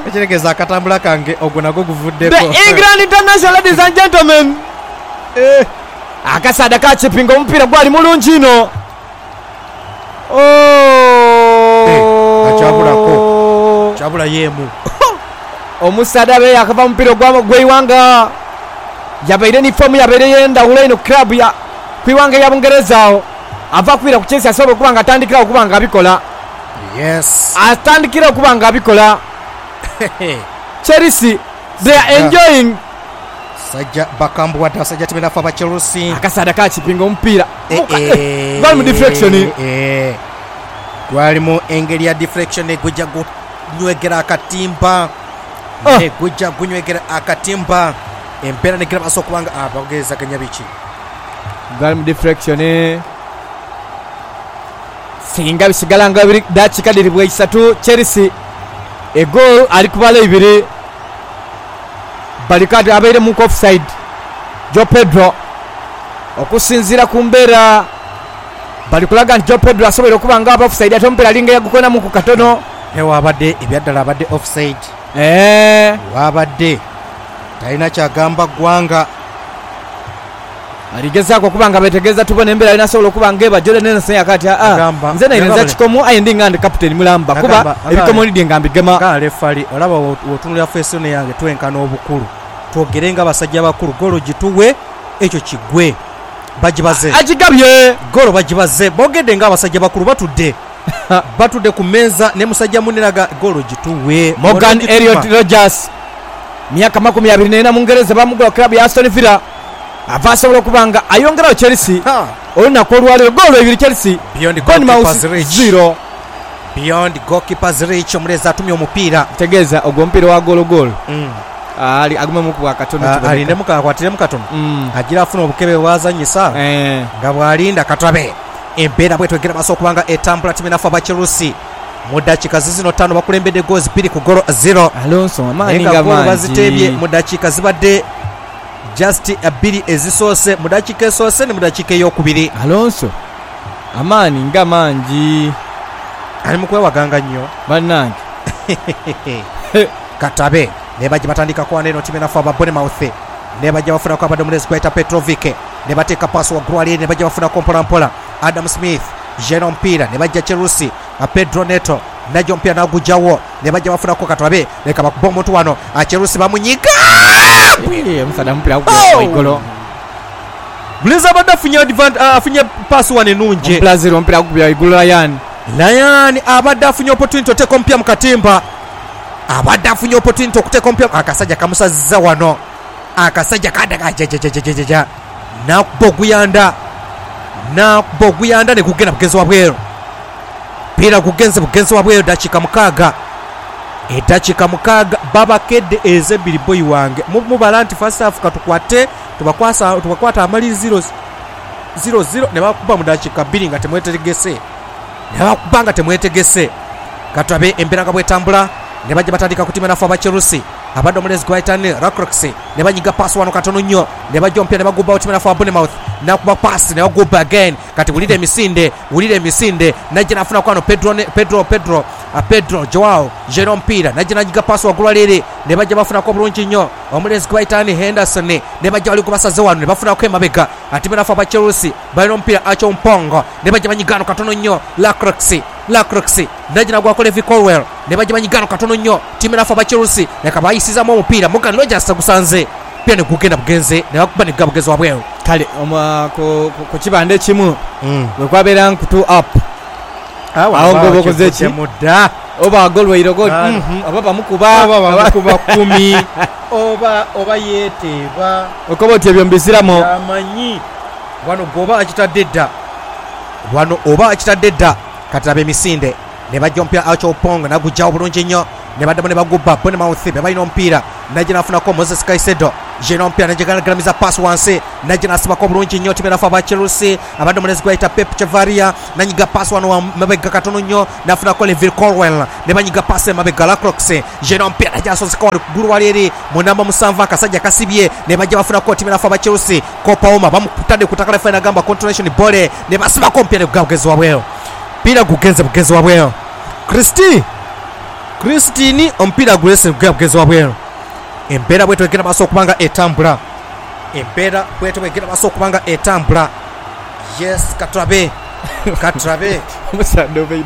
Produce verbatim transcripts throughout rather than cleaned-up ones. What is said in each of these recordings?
ekiregeza akatambula kange ogwo nago guvuddeko. The England International, ladies and gentlemen. Eh, akasada kachipinga omupiira gwali mulungi ino. Oh, eh, achabulako. Chabula yemu. Omusada be yakava omupiira gwamo gweiwanga. Yabaire ni fomu yabaire yenda ulaino club ya kwiwanga ya Bungereza. Ava kwira ku Chelsea asobola kubanga atandikira okubanga abikola. Yes. Atandikira okubanga abikola. Chelsea, they are enjoying. Sajja bakambu wata sajja timena fa ba Chelsea. Akasada kachipinga omupiira. Eh, gwali mu deflection. Eh. Gwali mu engeri ya deflection gujja gunywegera akatimba. Eh, gujja gunywegera akatimba. Empera ne graba sokubanga abageza kanyabiki. Gwali mu deflection. Singa bisigala nga biri dakika diribwe isatu Chelsea. A goal ali kubala ibiri. Balikati abaire mu offside. Joe Pedro okusinzira kumbera bali kulaga Joe Pedro asobole okubanga aba offside ate ompera linga yagukona mu katono. Ewa abadde ebyaddala abadde offside. Eh, wabadde talina kyagamba gwanga. Aligezako kubanga betegeza tubone embera alina solo kubanga eba Jordan Nelson yakati ah nze na inza kikomo ayindi ngande captain mulamba kuba ebikomo lidi ngambi gema ka refali olaba wotunulya face ne yange twenkana obukulu twogerenga basajja bakulu golo gituwe ekyo kigwe bajibaze ajigabye golo bajibaze bogedde nga abasajja bakulu batudde batudde ku meza ne musajja muniraga golo gituwe. Morgan Elliot Rogers miaka makumi abiri n'ena mu Ngereza bamugula club ya Aston Villa avasobola okubanga ayongeraho Chelsea olunaku olwaliro golo ebiri Chelsea beyond goalkeeper's reach zero beyond goalkeeper's reach omuleza atumye omupiira tegeeza ogwo omupiira wa golo golo mm. ali agume muku akatono alinde muka akwatire mukatono mm. agira afuna obukebe bwazanyisa eh. nga bwalinda katabe embeera bwe twegera baso okubanga etambula timu nafa ba Chelsea mu dakika zino tano bakulembedde goals bbiri ku golo zero. Alonso amani nga bazitebye mu dakika zibadde just abiri ezisoose mu dakika esoose ne mu dakika ey'okubiri. Alonso amaani nga mangi ali mu kwewaganga nnyo bannange. Katabe ne bajja batandika kwana eno timu nafa ba Bournemouth ne bajja bafuna ko abadde omulezi kweta Petrovic ne bateeka paasi waggulu ali ne bajja bafuna ko mpola mpola Adam Smith Jeno mpira ne bajja Chelsea a Pedro Neto najjo mpira nagujawo ne bajja bafuna ko Katabe leka bakuba omuntu wano a Chelsea bamunyiga omusada mpira gwa igolo Blazer badafunye advance afunye pass wane nunje Blazer mpira gwa igolo Ryan Ryan abadde afunye opportunity oteka mpira mu katimba abadde afunye opportunity okuteka mpira akasajja kamusazza wano akasajja kadaga jajajajaja na boguyanda na boguyanda ne kugenda bugenzo wabwero pira kugenze bugenzo wabwero dakika mukaga edakika mukaga baba kedde ezebiri boy wange mu balanti first half katukwate tubakwasa tubakwata amali zero zero zero ne bakuba mu dakika bbiri nga temwetegese ne bakubanga temwetegese Katabe emberanga bwetambula ne bajja batandika kutima nafa ba Chelsea abadde omulezi gwaitane Rakrox ne banyiga pass wano katono nnyo ne bajja ompya ne bagubba otima nafa Bournemouth na kuba pass ne bagubba again kati wulire emisinde wulire emisinde najja nafuna kwano Pedro ne, Pedro Pedro a Pedro Joao Jerome mpira najja najiga pass wagula lere ne bajja bafuna ko bulungi nnyo omulezi gwaitane Henderson ne bajja wali kubasaze wano ne bafuna ko emabega atima nafa ba Chelsea balino mpira acho mpongo ne bajja banyigano katono nnyo Rakrox Rakrox najja nagwa ko Levi Colwell ne bajja banyigano katono nnyo timu nafa ba Chelsea ne kabayisiza mu mpira Morgan Rogers gusanze pia ne kugenda bugenze ne bakuba ne gabugezo wabweyo kale oma ko ko kibande kimu mm. we kwabera nkutu up awo ngobo kozechi muda oba gol we iro gol mhm ababa mukuba ababa mukuba kumi oba oba yeteba okobo tebyo mbisiramo amanyi wano goba akitadedda wano oba akitadedda Katabe misinde ne bajja mpira acho oponga na gujawo bulungi nnyo ne badde ne bagubba Bournemouth be balina mpira najja nafuna ko Moses Caicedo Jeno mpira najja galamiza pass wansi najja nasiba ko bulungi nnyo timu nafa ba Chelsea abadde omulezi gwaita Pep Chavaria nanyiga pass wano mabega katono nnyo nafuna ko Levi Colwell ne banyiga pass mabega Rakrox Jeno mpira najja asoze ko gulu waliri mu namba musanvu akasajja kasibye ne bajja bafuna ko timu nafa ba Chelsea ko Pauma bamukutade kutakala fina gamba continuation bole ne basiba ko mpira gwagezo wabweyo pira gugenze bugenzo wabweyo Christy Christine omupiira gulese gugezwa bwero embeera bwetu egenda maaso okubanga etambula embeera bwetu egenda maaso okubanga etambula yes katulabe katulabe omusadde obeire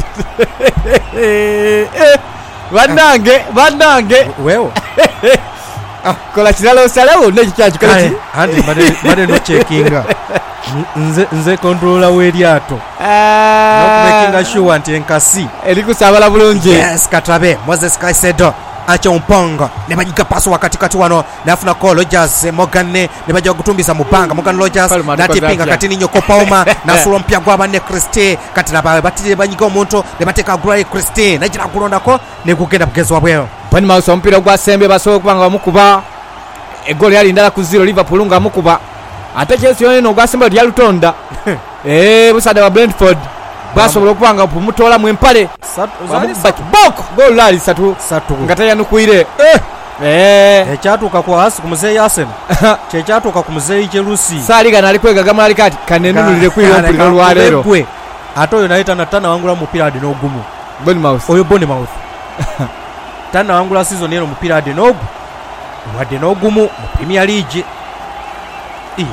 bannange bannange weewo kola kirala osalawo nekikyakikola andi bade nocekinga nze nze kontrola w'eryato nokumakinga sure nti enkasi eri kusabala bulungi. Yes katulabe Moses Kaisedo acha umpongo ne bajiga paso wakati kati wano nafuna ko Rogers Morgan ne bajja gutumbiza mupanga Morgan Rogers natipinga kati ninyo kopauma na fulo mpya gwa bane Christie kati nabawe batire banyiga omuntu ne bateka Gray Christie najira kulondako ne kugenda bugezwa bweyo pani mauso ompira gwa sembe basobola kubanga bamukuba egoli yali ndala ku zero Liverpool nga mukuba ate Chelsea yone no gwa sembe lya lutonda eh busada wa Brentford basobola okubanga pumutola mu empale boko gol lali satu satu ngataya nukuire eh eh ekyatuka kwa hasi ku muzeyi Arsenal kye kyatuka ku muzeyi Chelsea sali kana ali kwega gamali kati kanenulire kwiro mpira lwalero ate oyo naita na tana wangula mupira adi n'ogumu Bournemouth oyo Bournemouth tana wangula season eno mupira adi n'ogu wadde n'ogumu mu Premier League eh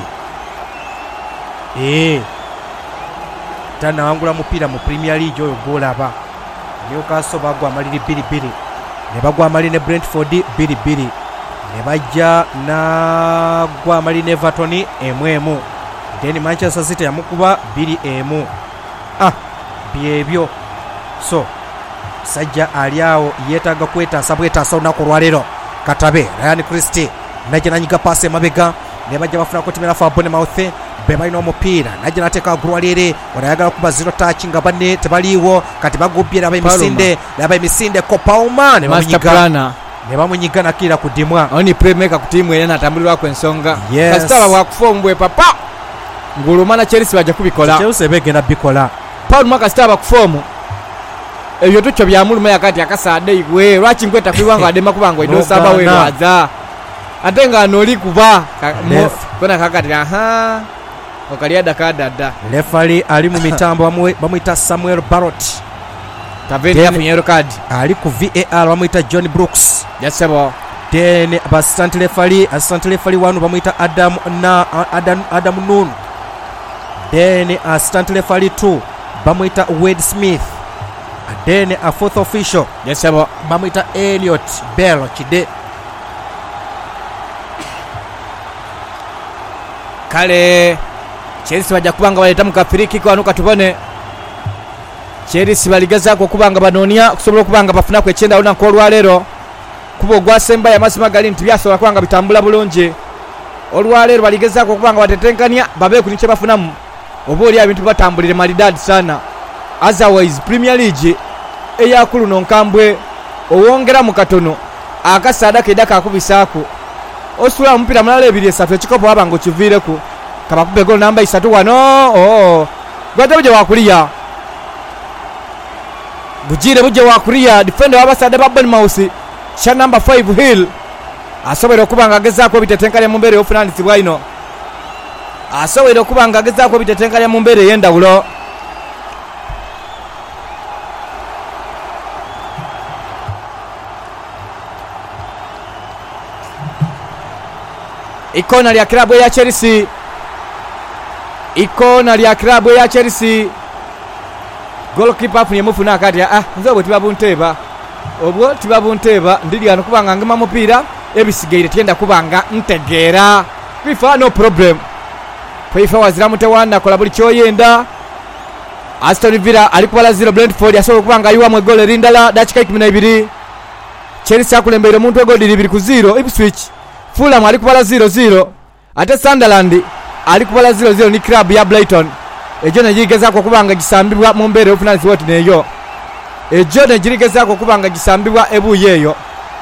eh tana wangula mupira mu Premier League oyo golaba Newcastle bagwa maliri biri biri ne bagwa maliri ne Brentford biri biri ne bajja na gwa maliri ne Everton emwemu then Manchester City yamukuba biri emu ah byebyo so sajja aliawo yetaga kwetaasa bwetaasa olunaku lwalero katabe Ryan Christie najja nanyiga passe mabega ne bajja bafuna kutimira fa Bournemouth be balina omupiira najja nateeka agulwalire wanayagala kuba zero touch nga banne tebaliiwo kati bagubyera abemisinde abemisinde kopauma ne bamunyiga ne bamunyiga nakira ku dimwa oni playmaker ku timu ena atambulirwako ensonga yes. kasitaba bwakufombwe papa ngulumana Chelsea bajja kubikola Chelsea begenda bikola Paul mwaka sitaba kufomu ebyo tucho byamuluma yakati akasadde igwe lwaki nkweta kwiwanga adema kubanga ido saba we lwaza atenga anoli kuba kona kakati aha okaliada kadada refali ali mu mitambo bamuita Samuel Barrott tabeni ya yellow card ali ku V A R bamuita John Brooks yasebo then assistant referee assistant referee wanu bamuita Adam na Adam Adam Nun then assistant referee two bamuita Wade Smith then a fourth official yasebo bamuita Elliot Bell kide kale Chelsea bajja kubanga baleta mukafiriki kwa nuka tubone Chelsea baligezako kubanga banonia kusobola kubanga bafuna ku ekyenda ona ko lwalero kubo gwasemba ya masima gali nti byasobola kubanga bitambula bulungi olwalero baligezako kubanga batetenkania babe ku niche bafunamu oboli abintu batambulire malidadi sana otherwise Premier League eyakulu nonkambwe owongera mu katono akasada kedaka akubisako osula mpira mulale ebiri esatu ekikopo abango kivireku kabakube gol namba isatu wano oh gwate buje wakuliya bujire buje wakuliya defender wabasade ba Bournemouth cha number five Hill asobera okubanga agezako bitetenkanya mu mbere ofunanisi bwaino asobera okubanga agezako bitetenkanya mu mbere yenda bulo ikona lya klabu ya Chelsea ikona lya klabu ya Chelsea goalkeeper afunye mufuna akati ah nzobo tibabunteba obwo tibabunteba ndiri ano kubanga ngema mupira ebisigaire tienda kubanga ntegera FIFA no problem FIFA wazira mutewana kola buli kyoyenda Aston Villa alikuwa zero Brentford asobola kubanga yiwa mwe goal rindala dakika kumi na ibiri Chelsea akulembere omuntu egoli libiri ku zero Ipswich Fulham alikubala zero zero ate Sunderland alikubala zero zero ni club ya Brighton ejo nejigeza ko kubanga gisambibwa mu mbere ofunansi woti neyo ejo nejigeza ko kubanga gisambibwa ebuyeyo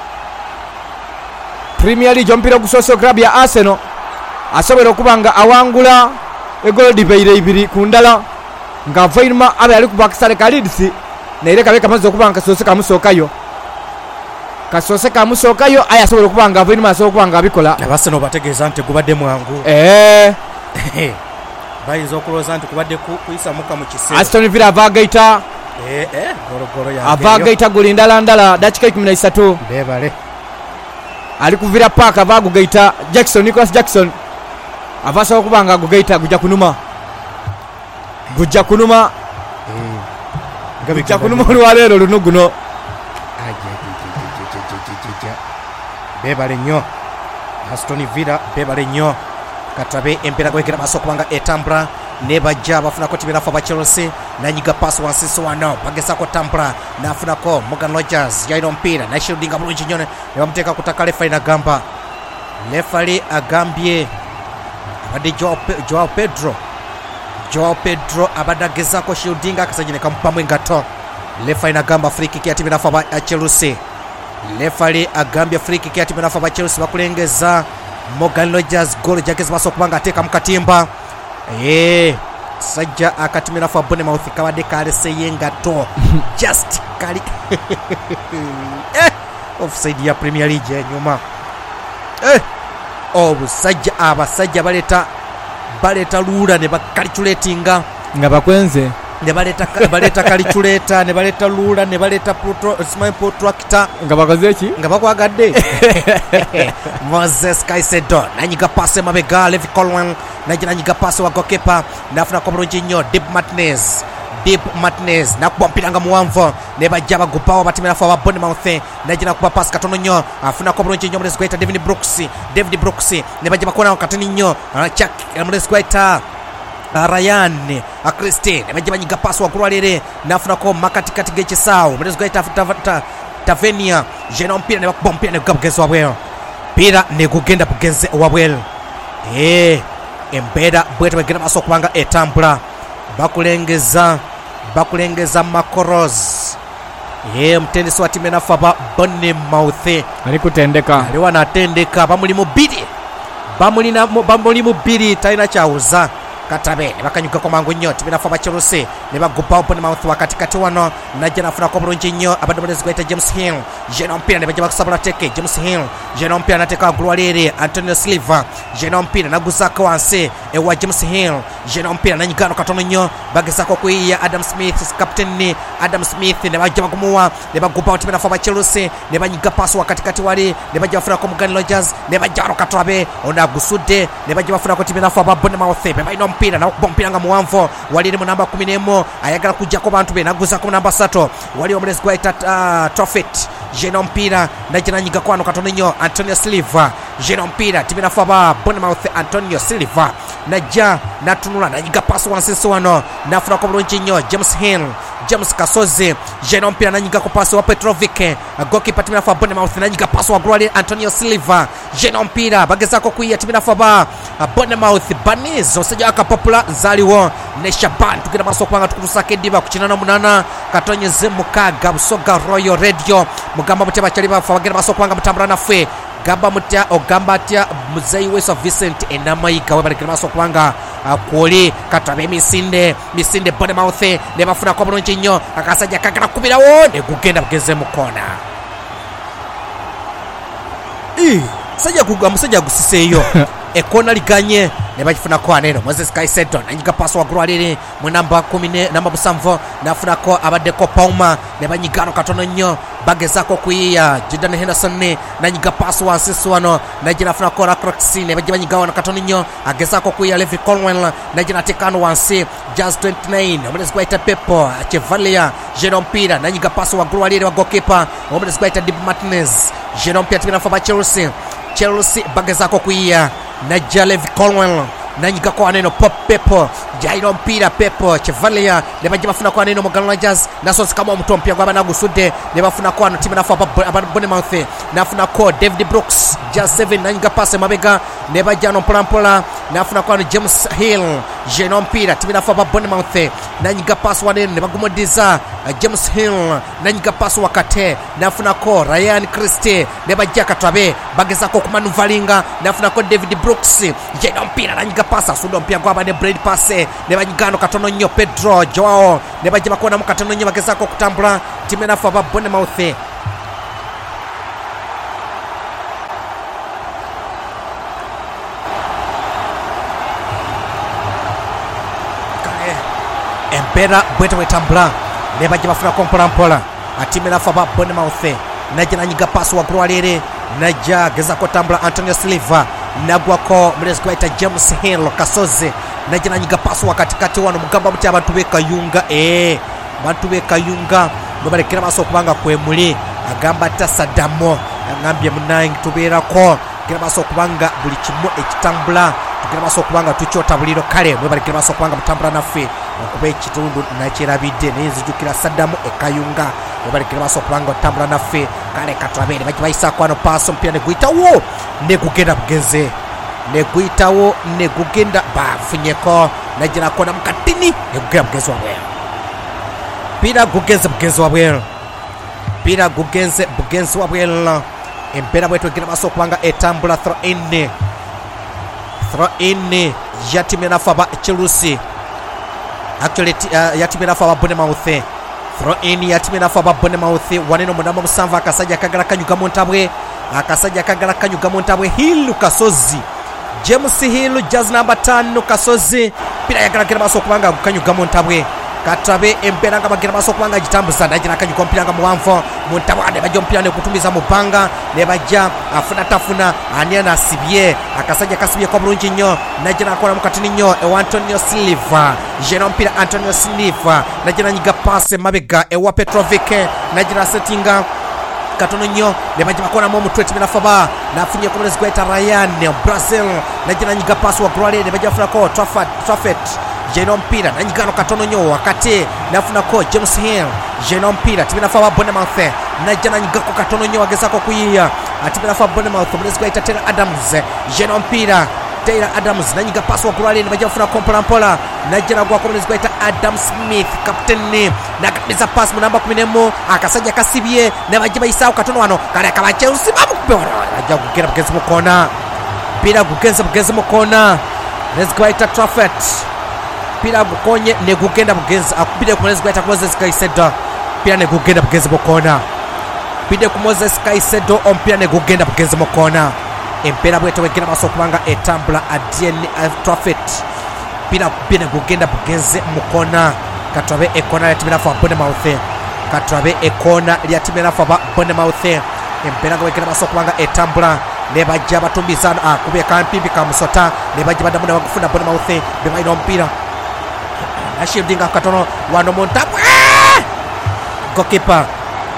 Premier League mpira gusoso club ya Arsenal asobera okubanga awangula egolo dibeire ibiri kundala nga Vairma abe alikubakisale ka Leeds neire kabeka mazo okubanga soso kamusokayo kasose kamusokayo aya asobora okubanga Vairma asobora okubanga abikola Arsenal bategeeza nti gubadde mwangu eh bayinza okuloza nti kubadde kuyisa muka mu kiseera Aston Villa vagaita eh eh gorogoro ya ava agaita guli ndala ndala dakika ikumi na isatu bebale ali kuvira paka ava gugaita Jackson Nicholas Jackson ava sawa kubanga gugaita gujja kunuma gujja kunuma eh gujja kunuma olwalero luno guno bebale nnyo Aston Villa bebale nnyo Katabe empera kwekera maso kubanga etambula nebajja bafunako tibirafa ba Chelsea nanyiga pass wansi wano bagesako tambula nafunako Morgan Rogers yaino mpira na shieldinga bulungi nnyo nebamuteka kutaka refa ina gamba refali agambye abadde Joao, Joao Pedro Joao Pedro abadagezako shieldinga akasajine kamupamu engato refa ina gamba free kick ya tibirafa ba Chelsea refali agambye free kick ya tibirafa ba Chelsea bakulengeza Morgan Rogers goal jagezi baso kubanga ateka mukatimba eh sajja akatimira fa Bournemouth kabade kale seyenga to just kali eh offside ya Premier League nyuma eh oh sajja aba sajja baleta baleta lula ne bakalculatinga nga bakwenze ne baleta baleta calculator ne baleta lula ne baleta proto smart protractor nga bakazechi nga bakwagadde Moses Caicedo nanyiga passe mabega Levi Colwill nanyiga passe wa goalkeeper nafuna ko bulungi nnyo Deep Martinez Deep Martinez nakuba mpira nga muwanvu ne bajja bagupawo batimira fa ba Bournemouth najina kuba pass katono nnyo afuna ko bulungi nnyo Moses Guaita David Brooks David Brooks ne bajja bakona katini nnyo Chuck Moses Guaita Ryan Christine ne bajja banyiga pass wa kulwalere nafuna ko makati kati gechisawo Moses Guaita ta Tavernier jeno mpira ne bakuba mpira ne gabgezo wabwelo pira ne kugenda bugenze wabwelo eh embeda bwete bagenda maso kubanga etambula bakulengeza bakulengeza Makoros eh mtendesi wa timu na faba Bournemouth ali kutendeka ali wanatendeka bamuli mubiri bamuli na bamuli mubiri taina chauza Katabe ne bakanyuka ko mangu nnyo timu na faba Chelsea ne bagupa Bournemouth wakati kati wano najja nafuna ko bulungi nnyo abadde Guaita James Hill jeno mpira ne bajja bakusabula teke James Hill jeno mpira nateka gulwalere Antonio Silva jeno mpira nagusaka wansi ewa James Hill jeno mpira nanyigano katono nnyo bagesako kuiya Adam Smith captain Adam Smith ne bajja bagumuwa ne bagupa timu na faba Chelsea ne banyiga pass wakati kati wali ne bajja bafuna ko Morgan Rogers ne bajja Katabe onda gusude ne bajja bafuna ko timu na faba Bournemouth be baino mpira na kubompira nga muwanvu wali mu namba kumi n'emu ayagala kujja ko bantu be naguza ko namba three wali Moses Guaita uh, Trophet jeno mpira najina nyiga kwano katono nnyo Antonio Silva jeno mpira timina faba Bournemouth Antonio Silva najja natunula nayiga pass wansi wano nafuna ko bulungi nnyo James Hill James Kasoze jeno mpira nanyiga ko pass wa Petrovic goalkeeper timina faba Bournemouth nanyiga pass wa Gloria Antonio Silva jeno mpira bagezako kuiya timina faba Bournemouth Banizo sajja akapopula zaliwo ne Shaban tukira maso kwanga tukusake diba kukinana munana katonyeze mukaga busoga Royal Radio mugamba muteba cyali bafa bagera maso kwanga mutambura nafe gamba mutya ogamba atya muzeyi weso Vincent enamayiga we balikira maso kwanga akoli Katabe misinde misinde Bournemouth ne bafuna ko bulungi nnyo akasajja kakana kubirawo ne kugenda bugeze mukona eh sajja kugwa musajja gusiseyo ekona liganye ne bafuna ko aneno Moses Caicedo nanyiga pass wa Gloire mu namba kumi ne namba busanvu nafuna ko abadde ko Pauma ne banyigano katono nnyo bagezako kuiya Jordan Henderson ne nanyiga pass wa sisi wano najina funa ko Raxi ne bajja banyigawo katono nnyo agezako kuiya Levi Colwill najina tekano wansi Just twenty-nine Moses Guaita Pepo Chevalia jeno mpira nanyiga pass wa Gloire wa goalkeeper Moses Guaita Deep Martinez jeno mpira timina fa Chelsea Chelsea bagezako kuiya najja Levi Colwill nanyiga kwa aneno Pop Pepo jairo mpira Pepo Chevalia ne bajja bafuna kwa aneno Morgan Rogers naso kama omuto mpya gwaba nagusude ne bafuna kwa ano timu nafa Bournemouth nafuna ko David Brooks just seven nanyiga pass mabega ne bajja no mpola mpola nafuna kwa James Hill jeno mpira timu nafa Bournemouth nanyiga pass wanene ne bagumodiza James Hill nanyiga pass wakate nafuna ko Ryan Christie ne bajja Katabe bageza ko kumanuvalinga nafuna ko David Brooks jeno mpira nanyiga pasa sudo mpya gwaba ne Brad passe ne banyigano katono nnyo Pedro Joao ne bajja bakona mu katono nnyo bageza ko kutambula timu nafa ba Bournemouth empera bwete wetambula nebajja bafunako mpolampola atimenafa ba Bournemouth najja nanyiga paasi waggulu walere najja gezako tambula Antonio Silva nagwako mulezi gwaita James Hill Kasoze najja nanyiga paasi wakatikati wano mugamba muti abantu bekayunga ee abantu bekayunga nobalekera maaso okubanga kwemuli agamba tasadamo angambye munange tubeerako tukira maaso okubanga buli kimu ekitambula tukira maaso okubanga tukyota buliro kale mwebalekera maaso okubanga mutambula naffe okuba ekitundu nakyerabidde naye nzijukira saddamu ekayunga mwebalekera maaso okubanga otambula naffe kale katulabeere bajja bayisaako wano paasi omupiira neguyitawo negugenda bugenze neguyitawo negugenda bafunyeko najja nakona mukatini negugenda bugenzi wabweru mpira gugenze bugenzi wabweru mpira gugenze bugenzi wabweru embeera bwetu egenda maaso okubanga etambula throw in throw in yatimye nafe aba Chelsea actually uh, yatimye nafe aba Bournemouth throw in yatimye nafe aba Bournemouth waneno munamba musanvu akasajja akagala kanyuga mu ntabwe akasajja akagala kanyuga mu ntabwe Hill Kasozi James Hill jazz number tano Kasozi mpira yagalagera maaso okubanga kanyuga mu ntabwe katabe embeera nga bagenda maaso okubanga gitambuza najja nakanyuka omupiira nga muwanvu mu ntabwe ne bajja omupiira nekutumiza mu bbanga ne bajja afuna tafuna ani anasibye akasajja kasibyeko bulungi nnyo najja nakola mu katini nnyo ewa Antonio Silva jeno omupiira Antonio Silva najja nanyiga paasi emabega ewa Petrovic najja nasetinga katono nnyo ne bajja bakonamu omutwe timinafaba nafunye kumulezi gwaita Ryan Brazil najja nanyiga paasi waggulu walere ne bajja bafunako Trafford jeno mpira nanyigano katono nnyo wakati nafunako James Hill jeno mpira timinafaba Bournemouth najja nanyigako katono nnyo wagezako kuyiya atiminafaba Bournemouth omulezi gwaita Taylor Adams jeno mpira Taylor Adams nanyiga paasi waggulu walere ne bajja bafunako mpolampola najja nagwako omulezi gwaita Adam Smith kapiteni nagamiza paasi mu namba kumi n'emu akasajja kasibye ne bajja bayisaawo katono wano kale akaba Chelsea bamukupe wano ajja kugenda bugenzi mu koona mpira gugenze bugenzi mu koona omulezi gwaita Trafford mpira gukonye negugenda bugenzi akubide ku mulezi gwaita Moses Caicedo mpira negugenda bugenzi mu koona bide ku Moses Caicedo omupiira negugenda bugenzi mu koona empeera bwete wegenda maaso okubanga etambula adieni Trafford mpira bine gugenda bugenzi mu koona katulabe ekoona lyatimirafu aba Bournemouth katulabe ekoona lyatimirafu aba Bournemouth empeera nga wegenda maaso okubanga etambula ne bajja batumbiza akubye kampimbi ka musota ne bajja baddamu ne bagufuna Bournemouth be balina omupiira ashibdinga katono wano mu ntabwe goalkeeper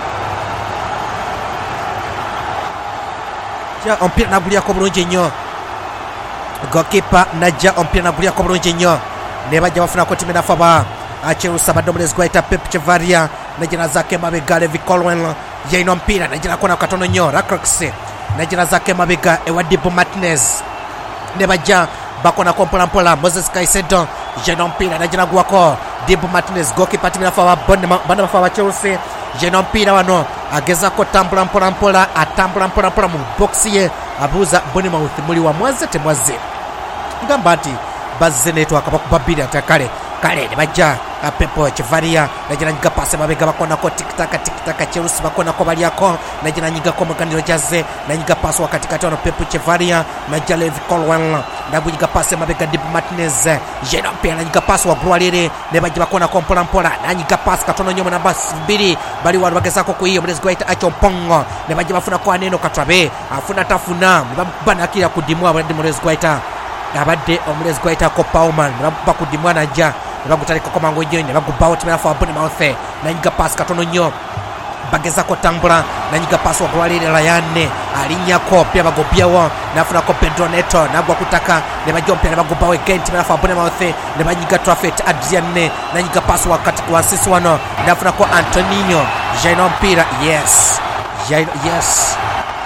ja omupiira nagulyako bulungi nnyo goalkeeper najja omupiira nagulyako bulungi nnyo ne bajja bafunako timinafu aba Chelsea abadde omulezi gwaita Pep Chevaria najja nazaako emabega Levi Colwill yalina omupiira najja nakona katono nnyo Rakrix najja nazaako emabega ewa Dibu Martinez ne bajja bakonako mpolampola Moses Caicedo jeno mpira najja naguwako Dibu Martinez goalkeeper timinafu aba Bournemouth aba Chelsea jeno mpira wano agezako tambula mpolampola atambula mpolampola mu box ye abuuza Bournemouth muli wamwaze temwaze ngamba nti bazze netwaka bakuba bbiri ate kale kale ne bajja Pepo Chevaria najja nanyiga paasi mabega bakonako tikitaka tikitaka Chelsea bakonako balyako najja nanyigako muganiro jazze nanyiga paasi wakatikati wano Pepo Chevaria najja Levi Colwill nagunyiga paasi mabega Dibu Martinez jeno mpira nanyiga paasi waggulu walere ne bajja bakonako mpolampola nanyiga paasi katono nnyo mu namba bbiri bali wano bagezako kuyiya omulezi gwaita Achompongo ne bajja bafunako aneno katulabe afuna tafuna ne babanakira ku dimu abadde omulezi gwaita abadde omulezi gwaita Kopauman ne bakuba ku dimu anajja ne bagutalikako mangu nnyo ne bagubbawo timinafu aba Bournemouth nanyiga paasi katono nnyo bagezako tambula nanyiga paasi waggulu walere Ryan alinnyako omupiira bagobyawo nafunako Pedro Neto nagwa ku ttaka ne bajja omupiira ne bagubbawo again timinafu aba Bournemouth ne banyiga Trafford Adrian nanyiga paasi wakati wansisi wano nafunako Antonio jaino omupiira yes yes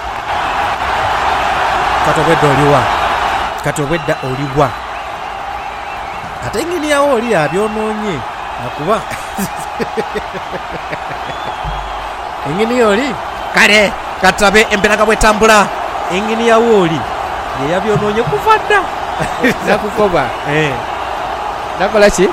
kati obwedda oliwa kati obwedda oliwa ate nginiyawo oli abyonoonye akuba engini yoli kale katabe embeera bwetambula engini yawo oli yeyabyonoonye kuva dda nakukoba eh nakola ki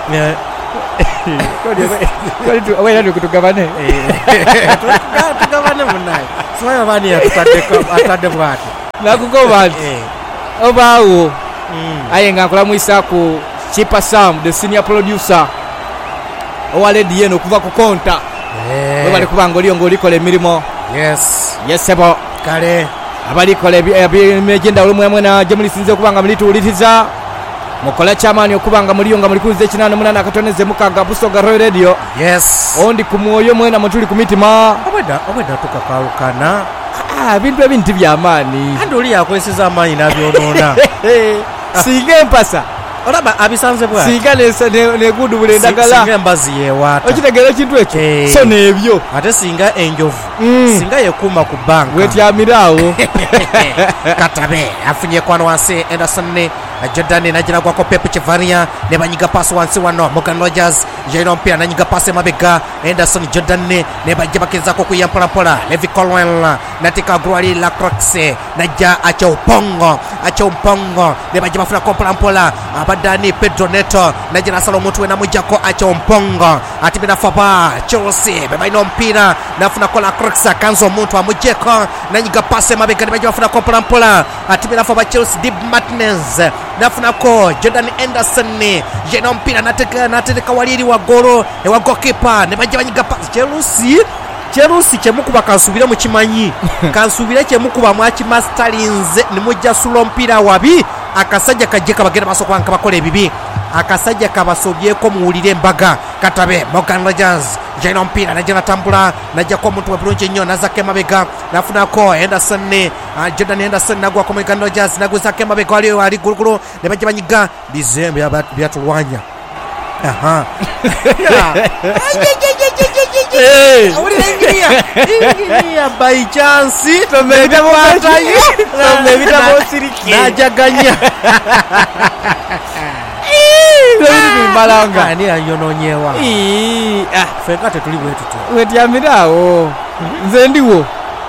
owaira tukutugabane tugabane munaye simanyi abaani atadde bwati nakukoba nti obaawo aye nga nkolamu Isaaku Chipa Sam the senior producer owa ledi yeno okuva ku konta bwe bali kubanga oliyo ng'olikola emirimu yes yesebo kale abalikola emijendawulo mwemwe naje mulisinze okuba nga mulituwuliriza mukola kyamaani okuba nga muliyo nga mulikuliza ekinaana munaana akatoneze mukaga Busoga Royal Radio yes ondi ku mwoyo mwena mutuli ku mitima obwedda obwedda tukakalukana ebintu ebintu byamaani andi oli yakozeseza amaanyi n'abyonoona singa empasa olaba abisanze bwa singa negudu bule endagala singa embazi yewaata okitegeera ekintu ekyo so n'ebyo ate singa enjovu singa yekuuma ku banka wetyamiraawo Katabe afunye kwano wansi Anderson Jordan najiragwako Pepe Chevaria ne banyiga pass wansi wano Morgan Rogers jaino mpira nanyiga pass mabega Anderson Jordan ne bajja bakizako kuyampola pola Levi Colwell natika Gruali la Croxe najja acha upongo acha upongo ne bajja bafuna kompola pola abadani Pedro Neto najira salo mtu we namujako acha upongo atibina faba Chelsea bebaino mpira nafuna kola Croxe kanzo mtu amujeko nanyiga pass mabega ne bajja bafuna kompola pola atibina faba Chelsea Dib Martinez nafuna ko Jordan Anderson jeno mpira nateka nateka waliri wa goro e wa goalkeeper ne bajja banyiga pass Chelsea Chelsea chemukuba kansubira mu kimanyi kansubira chemukuba mwachi Masterins ni mujja sulo mpira wabi akasajja kajeka bagenda basokwa nkabakola ebibi akasajja kabasobyeko muwulire embaga Katabe Morgan Rogers jeno mpira najja tambula najja ko muntu wabulunje nnyo nazake mabega nafuna ko Anderson uh, Jordan Anderson nagwa ko Morgan Rogers naguza ke mabega ali ali guruguru ne bajja banyiga bizembe byatulwanya aha uri engineer engineer by chance tumevita batayo tumevita bosiriki najaganya Ndio malanga ni ayononyewa eh ah fekate tuli wetu tu wetyamiraawo nze ndiwo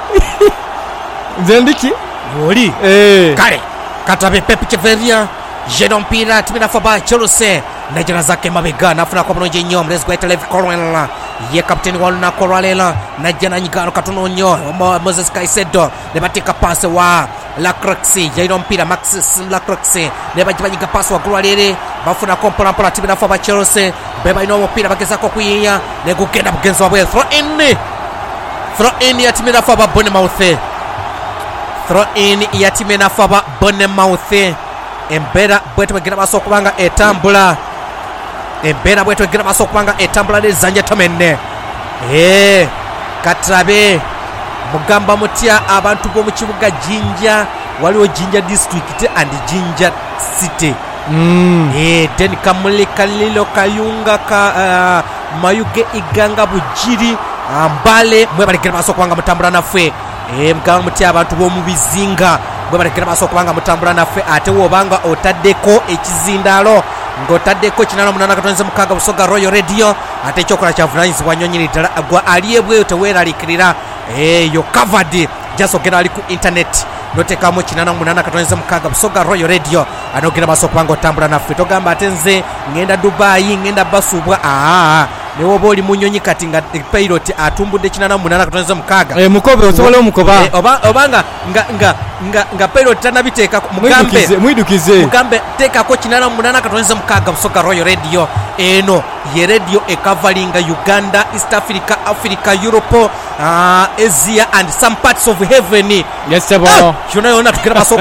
nze ndiki oli eh kale Katabe Pepe Chevaria jeno mpira timina faba Chelsea najira zake mabega nafuna kwa mnonje nyo mlezi kwa Levi Colwell ye kapteni wa Luna Colwell najja nanyigano katono nyo Moses Caicedo ne batika passe wa La Croxe jeno mpira Maxis La Croxe ne bajja banyiga passe wa Colwell bafuna kompola mpola timina faba Chelsea beba ino mpira bageza ko kuyiya ne kugenda bugenzo wabwe throw in throw in ya timina faba Bournemouth throw in ya timina faba Bournemouth Embera bwetu bagira basokubanga etambula Embera bwetu bagira basokubanga etambula lezanja tamenne eh Katabe mugamba mutya abantu bo mu kibuga Jinja waliwo Jinja district and Jinja city mm. eh den kamule kalilo kayunga ka uh, mayuge iganga bujiri ambale mwe bagira basokubanga mutambula nafwe eh mugamba mutya abantu bo mu bizinga bwe balekera basokubanga mutambula naffe ate wobanga otaddeko ekizindalo ng'otaddeko kinana munana katonze mukaga Busoga Royal Radio ate ekyokola kyavunanyizibwa nnyonyini ddala gwa aliyebweyo teweeralikirira eyo covered jasogera ali ku internet notekamu kinana munana katonze mukaga Busoga Royal Radio anogera basokubanga otambula naffe togamba ate nze ngenda Dubai ngenda basubwa aa newoba oli munyonyi kati nga pilot atumbudde kinana munana katonze mukaga eh mukobe osobola omukoba eh, oba obanga nga nga nga nga pilot tanabiteeka mugambe mwidukize mugambe teka ko kinana munana katonze mukaga Busoga Royal Radio eno ye radio ekavalinga Uganda East Africa Africa Europe uh, Asia and some parts of heaven yes sebo shona yona tukira baso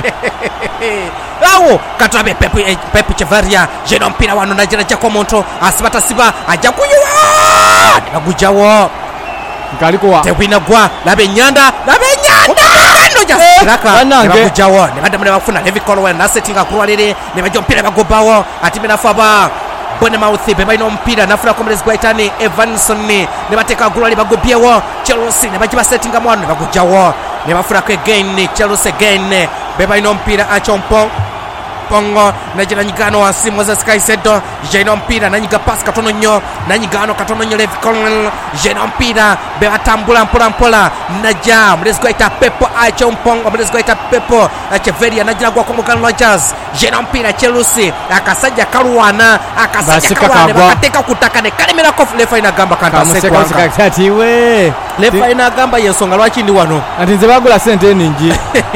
awo Katabe Pepe Pepe Chevaria jeno mpira wano najira jako monto asibata siba aja kuyuwa bagujawo ngaliko wa tewina gwa labe nyanda labe nyanda no just raka bagujawo ne badamule bafuna Levi Colwell na settinga kurwalire ne bajo mpira bagobawo atimena faba Bournemouth beba ino mpira nafuna komelezi kwa itani Evanson ne bateka kurwali bagobyewo Chelsea ne bajiba settinga mwana bagujawo ne bafuna ko again Chelsea again beba ino mpira achompo Pongo najira nyigano wa simu za Caicedo jeno mpira nanyiga pass katono nyo nanyigano katono nyo Levi Colwell jeno mpira beba tambula mpola mpola naja mlezi kwa ita Pepo acho mpongo mlezi kwa ita Pepo Chevaria najira kwa Morgan Rogers jeno mpira Chelsea akasaja karuana akasaja karuana bakateka kutaka ne kalemera ko lefa ina gamba kanta sekwa kati we lefa ina gamba yensonga lwaki ndi wano ati nze bagula sente ningi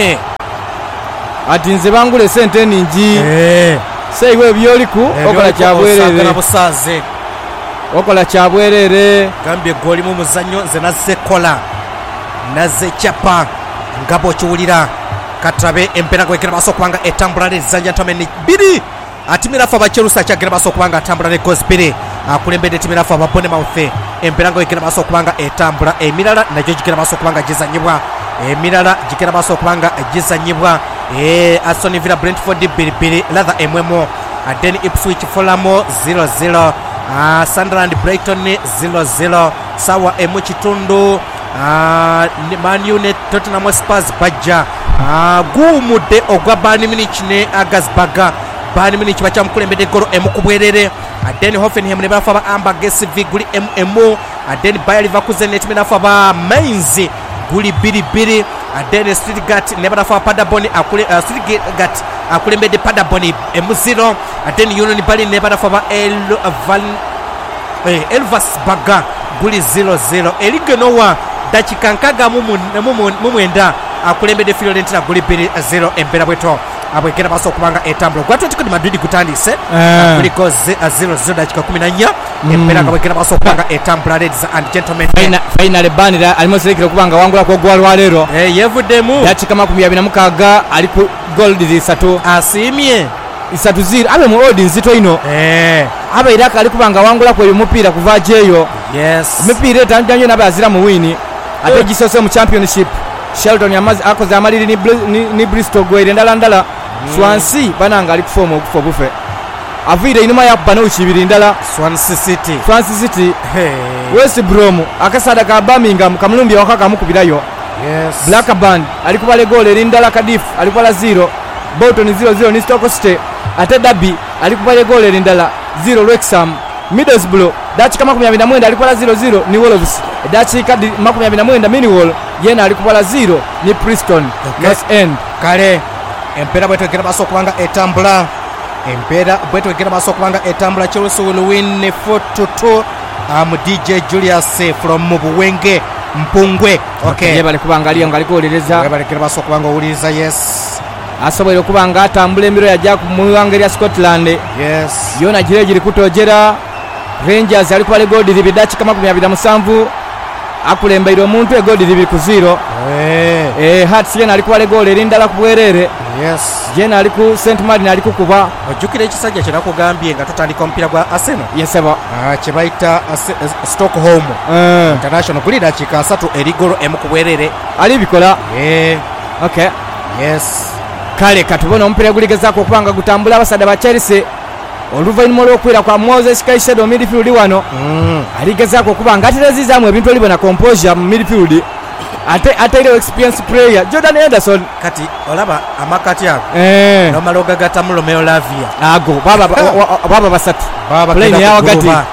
ati nze bangule sente ningi eh seiwe byoliku okola kyabwerere na busaze okola kyabwerere gambye goli mu muzannyo nze nazze kola nazze chapa nga bw'okiwulira katabe empeera gwekera maaso okubanga etambula n'ezanja ntameni bbiri atimirafu abacherusi akyagera maaso okubanga atambula ne goals bbiri akulembedde timirafu aba Bournemouth empeera gwekera maaso okubanga etambula emirala nagyo gigera maaso okubanga gizanyibwa emirala gigera maaso okubanga gizanyibwa Aston Villa Brentford bbiri bbiri latha emwemo then Ipswich Fulham zero zero Uh, Sunderland Brighton zero zero sawa emu kitundu uh, Man United Tottenham Spurs bajja uh, guumudde ogwa Bayern Munich ne Augsburg. Bayern Munich bakyamukulembedde golo emu ku bwerere uh, then Hoffenheim ne bafa ba Hamburg S V guli emu emu uh, then Bayer Leverkusen ne timu nafa ba Mainz guli bbiri bbiri uh, then Stuttgart ne bafa Paderborn akule uh, Stuttgart akulembedde Paderborn emu zero uh, then Union Berlin ne bafa ba El Van eh, Elversberg guli zero zero Eligenowa dakika nkaga mu mwenda akulembedde Fiorentina guli bbiri zero embeera bweto abwekera baso okubanga etambula gwa Atletico de Madrid gutandise kuliko zero zero dakika kumi na nnya embeera abwekera baso okubanga etambula. Ladies and gentlemen, final banira alimo selekera okubanga wangula ko gwa lwalero eh yevuddemu dakika makumi abiri na mukaaga ali ku goal zisatu asimye isatu zero abe mu odi nzito ino eh abe iraka ali kubanga wangula ko mupiira kuva jeyo. Yes, mupiira etanjanyo nabe azira mu wini ate gisose mu championship. Shelton yamazi akoze amaliri ni, ni, ni Bristol gwere ndala ndala mm. Swansea bananga ali kufomo okufo bufe avire inuma ya bano ukibiri ndala Swansea City Swansea City hey. West Brom akasada ka Birmingham kamulumbi wakaka mukubirayo. Yes, Blackburn ali kubale gole erindala Cardiff ali kubala zero Bolton zero zero ni Stoke City ate Derby ali kubale gole erindala zero Wrexham. Middlesbrough dakika makumi abiri na mwenda ali kubala zero zero ni Wolves dakika makumi abiri na mwenda Millwall yena ali kubala zero ni Preston North End. Kale empeera bwetwekera maaso okubanga etambula empeera bwetwekera maaso okubanga etambula Chelsea will win four to two. am D J Julius from Mubuwenge Mpungwe. Okay, yebale kubanga aliyo ngalikolereza yebalekera maaso okubanga owuliriza. Yes, asobola okubanga atambula emiro yajja mu iwanga lya Scotland. Yes, yona gire giri kutojera Rangers ali kubale godi libiri dakika makumi abiri na musanvu akulembeire omuntu egodi libiri ku zero. eh eh Hearts yena ali kubale goli erindala ku bwerere. Yes, yena ali ku Saint Martin ali kukuba ojjukira ekisajja kye nakugambye nga tutandika omupiira gwa Arsenal yeseba ah, kye bayita Stockholm uh. International guli dakika asatu erigolo emu ku bwerere ali bikola. eh Okay, yes, kale katubona omupiira guligezaako okubanga gutambula abasada ba Chelsea oluvannyuma olw'okwira kwa Moses Caicedo midfield wano mm. aligezaako okubanga aterezizaamu ebintu olibona composure mu midfield ate atairewo experience player Jordan Henderson kati olaba amakati ago eh nomala ogagatamu Romeo Lavia ago baba baba basatu baba plane keda ya ku wakati gruba.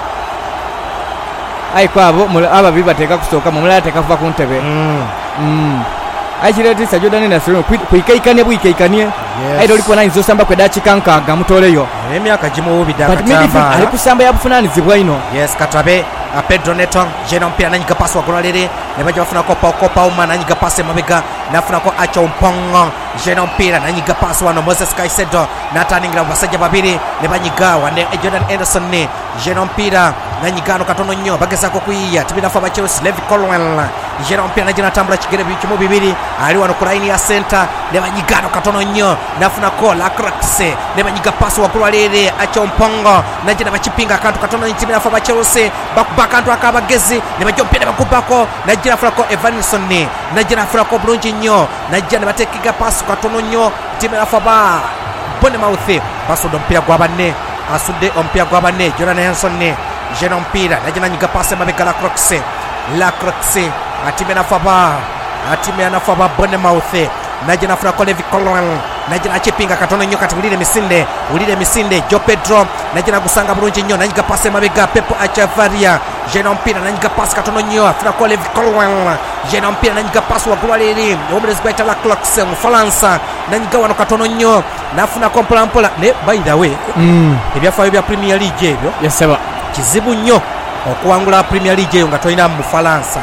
ai kwabo aba biba teka kusooka mu mulala teka kuva ku ntebe mm. mm achiretisa Jordan Henderson kuikaikane bwikaikanie Yes. aito lipo nine zosamba kwe dakika nkaaga mutoleyo emyaka gimuwubidde but midfield ali akatamba. kusamba yabufunanizibwa ino. Yes, Katabe a Pedro Neto jena omupiira nanyiga pasi wagula lere ne bajja bafunako Paul Ouma nanyiga pasi emabega nafunako Acho Mpongo jena omupiira nanyiga pasi wano Moses Caicedo nataningira basajja babiri ne banyiga wane Jordan Henderson ne jena omupiira nanyiga no katono nnyo bagezaako kuyiya tibinafa ba Chelsea. Levi Colwell jena omupiira najja natambula kigere bikimu bibiri ali wano ku line ya center ne banyiga no katono nnyo nafunako Lacroix ne banyiga pasi wagula lere Acho Mpongo najja nabakipinga akantu katono nnyo tibinafa ba Chelsea bakuba akantu akabagezi ne bajja omupiira bakubako najja nafulako Evanson najja nafulako bulungi nnyo najja ne bateekega pasi katono nnyo tibinafa ba Bournemouth basudde omupiira gwa banne asudde omupiira gwa banne Jordan Henderson jena omupiira najja nanyiga pasi emabega Lacroix Lacroix atime nafa ba atime nafa ba Bournemouth najja nafunako Levi Colwell najja nakipinga katono nnyo kati ulire misinde ulire misinde Jo Pedro najja nagusanga bulungi nnyo nanyiga pasi emabega Pepo Achavaria jena omupiira nanyiga pasi katono nnyo afunako Levi Colwell jena omupiira nanyiga pasi waggulu leeri omulezi gwaita Lacroix Omufalansa nanyiga wano katono nnyo nafunako mpolampola ne by the way mm. ebyafaayo bya Premier League ebyo yeseba kizibu nnyo okuwangula Premier League eyo nga tolina mu Bufalansa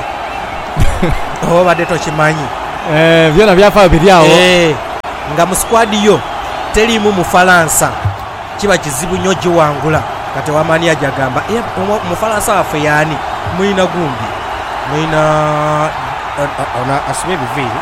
obadde tokimanyi eh byona byafaayo biryawo eh nga mu squad yo terimu Mufalansa kiba kizibu nnyo giwangula kati wamani ajagamba Mufalansa waffe yani mulina gundi mulina ona asime biviri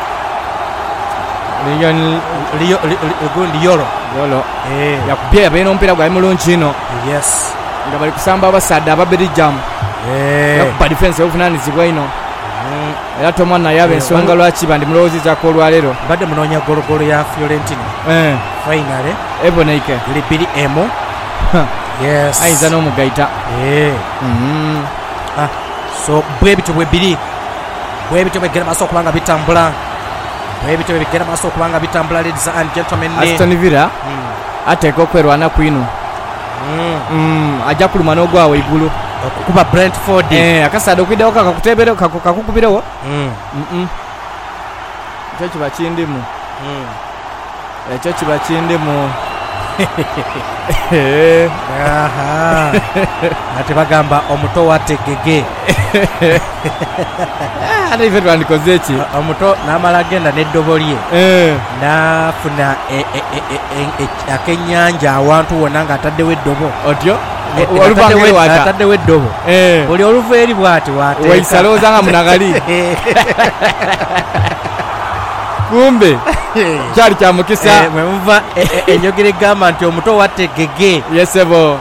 Leon gundi yoro yolo eh yakupya yabeera omupiira gwa mulungi ino yes nga bali kusamba abasadde ababirijamu eh yakuba defense y'obuvunaanyizibwa ino era tomwana yaba ensonga lwaki bandi mulowoozezaako olwaleero badde munoonya gologolo ya Fiorentina eh finale eboneike libiri emu yes ayinza n'omugaita eh mm ah so bwe bityo bwe biri bwe bityo bwe gera maso kubanga bitambula bwe bityo bwe gera maso kubanga bitambula ladies and gentlemen Aston Villa ateeka okwerwana kwino mm ajja kuluma n'ogwawe igulu okukuba Brentford eh akasada okwidawo kakakutebere kakukubirewo mm mm ekyo kiba kindimu mm ekyo kiba kindimu aha ate bagamba omuto wategege ate ife twandikoze eki omuto n'amala agenda n'eddobo lye n'afuna akenyanja awantu wonna ng'ataddewo eddobo otyo ataddewo eddobo buli oluva eri bw'ati wateeka waisalooza nga munagali kumbe kyali kya mukisa mwe muva enjogera egamba nti omuto wategege yesebo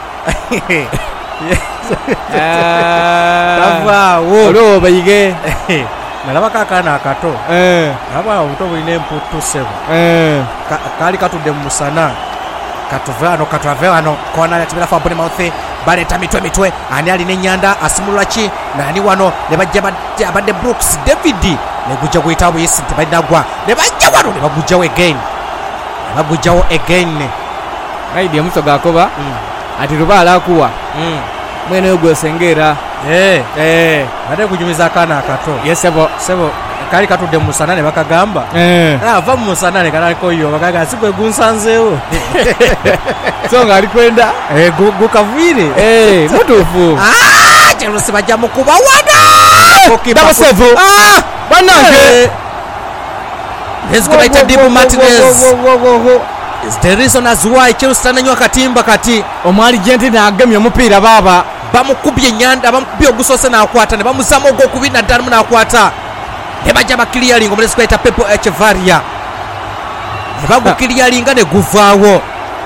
tavaawo olwo bayige nalaba kaakaana akato nabwana obuto bulina emputu sebo kaali katudde mu musana katuve wano katwave wano kona yatimira fa Bournemouth baleta mitwe mitwe ani alina ennyanda asimulula ki nani wano ne bajja abadde Brooks David ne gujja kuyita buyisi tebalina ne bajja wano ne bagujjawo again ne bagujjawo again raidi omuso gakoba ati lubaala akuwa mwene ogwesengera eh eh bade kujumiza akaana akato yesebo sebo kali katudde musana ne bakagamba eh ava mu musana ne kaliko yo bakaga sigwe gunsanzeewo so nga alikwenda eh gukavire eh mutufu ah Chelsea bajja mukuba wana okiba sevu ah banange let's go right Dibu Martinez is the reason as why Chelsea tananywa katimba kati omwali Argentina agamye omupiira baba bamukubye nyanda bamukubye ogusose n'akwata ne bamuzama ogwokubiri naddala mu n'akwata ne bajja bakiliyalinga omulesi kwayita Pepo Echevarria ne bagukiliyalinga ne guvaawo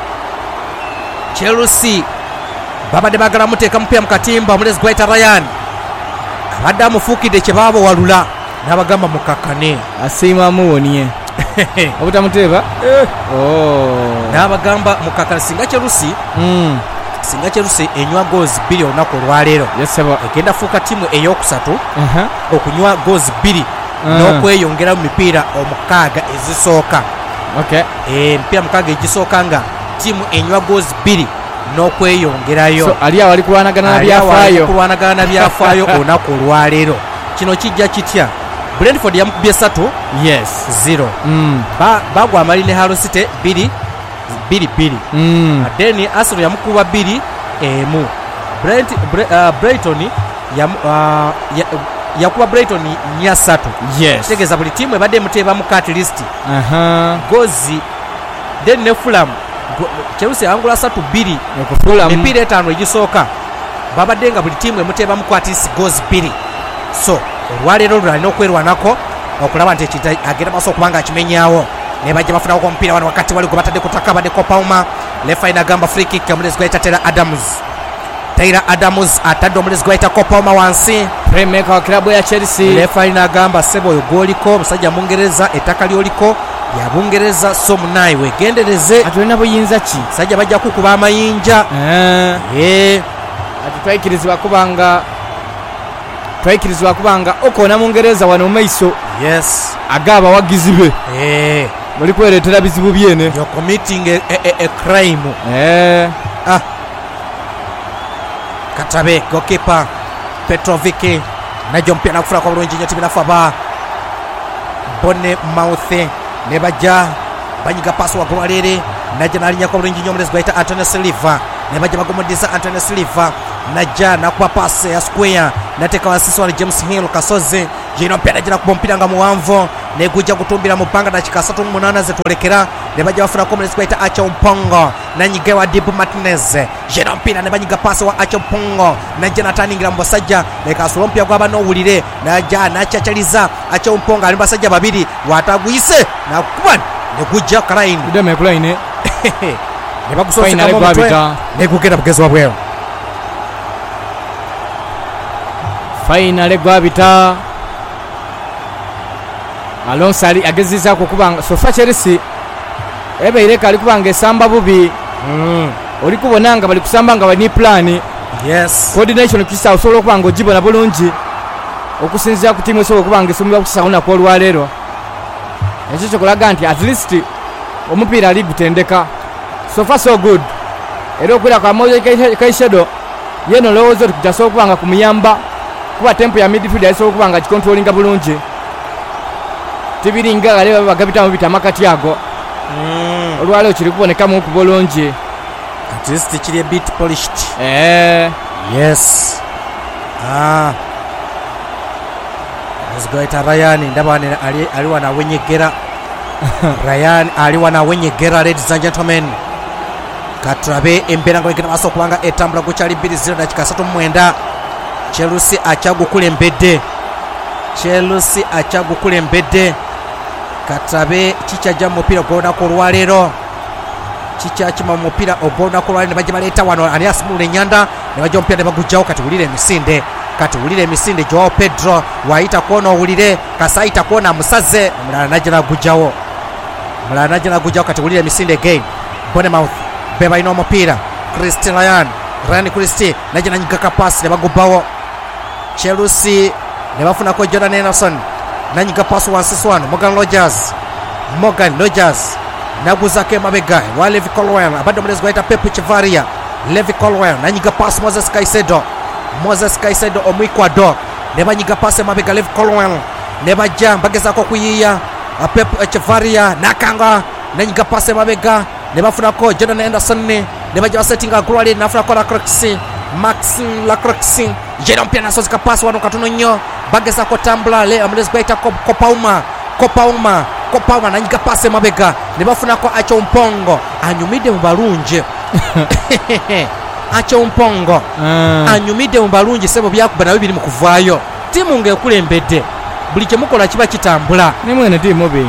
Chelsea babadde baagala muteeka mupiira mu katimba omulesi kwayita Ryan abadde amufuukidde kye baaba walula n'abagamba mukakkane asiima muwonye obutamuteeba n'abagamba mukakkane singa Chelsea singa Chelsea enywa goals bbiri olunaku olwaleero egenda fuuka ttiimu ey'okusatu okunywa goals bbiri n'okweyongera mu mipiira omukaaga ezisooka emipiira mukaaga egisooka nga ttiimu enywa goals bbiri n'okweyongerayo ali awo ali kulwanagana nabyafaayo kulwanagana nabyafaayo olunaku olwaleero kino kijja kitya Brentford yamukubye esatu yes zero bagwa amali ne Hull City bbiri bbiri bbiri then Arsenal yamukuba bbiri emu Brighton yakuba Brighton nya ssatu kitegeeza buli ttiimu ebadde emuteeba mu cat list gozi then ne Fulham Chelsea yawangula ssatu bbiri emipiira etaano egisooka babadde nga buli ttiimu emuteeba mu cat list gozi bbiri so olwaleero lulina okwerwanako okulaba nti ekita agenda maaso okubanga akimenyaawo ne bajja bafunawo omupiira wano wakati wali gwe batadde ku ttaka baddeko Palmer lefa inagamba free kick omulezi gwayita Taylor Adams Taylor Adams atadde omulezi gwayita Palmer wansi playmaker wa klabu ya Chelsea lefa inagamba sebo oyo gwoliko omusajja mungereza ettaka lyoliko lya bungereza so munayi wegendereze atulina buyinza ki sajja bajja kukuba amayinja eh ati twayikirizibwa kubanga twayikirizibwa kubanga okona mungereza wano mumaiso yes agaba wagizi be eh muli kweretera bizibu byene you're committing a, a, a, a crime eh ah Katabe goalkeeper Petrovic najjo mpira nakufuna kwa bulungi nnyo timu nafaba Bournemouth ne bajja banyiga pass wa gwalere najja nalinya kwa bulungi nnyo omulezi gwayita Antonio Silva ne bajja bagomodiza Antonio Silva najja nakuba pass ya square nateka wasisi wa James Hill kasoze jino mpira jina kubompira nga muwanvo ne gujja kutumbira mu panga dakika asatu mu munana zetolekera ne bajja bafuna komunesi kwaita Acho Mpongo nanyiga wa Dibu Martinez jeno mpira ne banyiga pasi wa Acho Mpongo najja natanningira mu basajja leka solompya gwaba n'owulire najja nakyachaliza Acho Mpongo ali basajja babiri wataguyise nakuba ne gujja kalaini ideme kulaine ne bagusoseka mu mutwe ne gugenda bugezi wabweru finale gwabita Alonso ali ageziza kukubanga sofa Chelsea ebe ireka ali kubanga esamba bubi mm. oli kubonanga bali kusamba nga bali plan yes coordination kisa osolo kubanga ojibona bulungi okusinzira ku timu osolo kubanga esumira kusauna kwa lwalero ekyo kyokulaga nti at least omupiira ali gutendeka so far so good era okwira kwa moja kaishedo yeno lowozo tukujasolo kubanga kumuyamba kuba tempo ya midfield yasolo kubanga kikontrolinga bulungi tibiringa gale bagabita mu bitamakati ago mm. olwalo kiri kuboneka mu kubulungi at least kiri a bit polished eh yes ah let's go ita Ryan ndabane ali ali wana wenyegera Ryan ali wana wenyegera ladies and gentlemen katrabe embera ngo ikina maso kubanga etambula guchali two zero dakika three mwenda Chelsea achagukulembedde Chelsea achagukulembedde Katrabe chichaja mupira gona ko lwalero chichachima mupira ogona ko lwalero ne bajja baleta wano ali asimule nyanda ne bajja mpira ne bagujjawo kati ulire emisinde kati ulire emisinde Joao Pedro waita kuona ulire kasaita kuona musaze mulala najja gujjawo mulala najja gujjawo kati ulire emisinde again Bournemouth beba ino mupira Christian Ryan Ryan Christie najja nanyika pass ne bagubawo Chelsea ne bafuna ko Jordan Henderson nanyiga pass wansi swan Morgan Rogers Morgan Rogers naguzake mabega wa Levi Colwell abado mlezi gwaita Pep Chivaria Levi Colwell nanyiga pass Moses Caicedo Moses Caicedo omwikwado ne banyiga pass mabega Levi Colwell ne bajja bageza ko kuyiya Pep Chivaria nakanga nanyiga pass mabega ne bafuna ko Jordan Henderson ne ne bajja settinga Glory nafuna ko la Croxy Maxime Lacroix jeno mpia nasozi kapasi wano katuno nyo bageza ko tambula le amulezi gwaita Kopauma Kopauma Kopauma nanyiga pase mabega ne bafuna ko Acho Mpongo anyumide mu balunje Acho Mpongo uh. anyumide mu balunje sebo byakuba na bibiri mu kuvaayo timu ngekulembedde buli kye mukola kiba kitambula ne mwene timu bi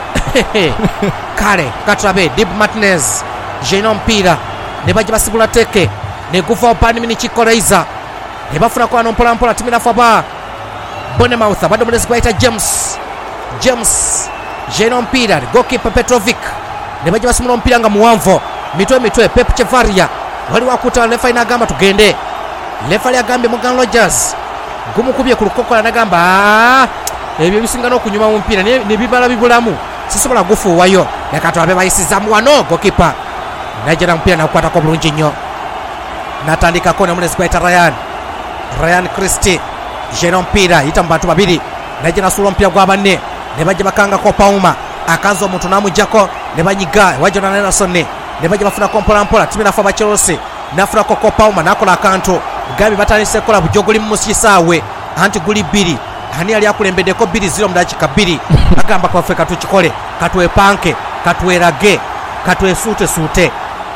kale Katrabe Dibu Martinez jeno mpira ne bajja basibula teke ne kufa opani mini chikoreiza ne bafuna kwa nompola mpola timina faba Bournemouth bado mlezi kwaita James James jeno mpira goalkeeper Petrovic ne bajja basimula mpira nga muwanvo mitwe mitwe Pep Chivaria wali wakuta lefa inagamba tugende lefa ya gambe Morgan Rogers gumukubye ku lukokola nagamba ebyo bisingana okunyuma mu mpira ne bibala bibulamu sisobola gufu wayo yakatwabe bayisiza mu wano goalkeeper najja mpira na kukwata ko bulungi nnyo natandika kona mlezi kwaita Ryan Ryan Christie jeno mpira ita mbantu babiri najja nasulo mpira gwa banne ne bajja bakanga ko Pauma akanzo omuntu namujjako ne banyiga wajja na Nelson ne bajja bafuna kompola mpola timina fa ba Chelsea nafuna ko Pauma nakola akanto gabi batanise kola bujoguli mu musisaawe anti guli biri hani ali akulembede ko two zero mdachika biri agamba kwa Afrika tukikole katwe panke katwe rage katwe sute sute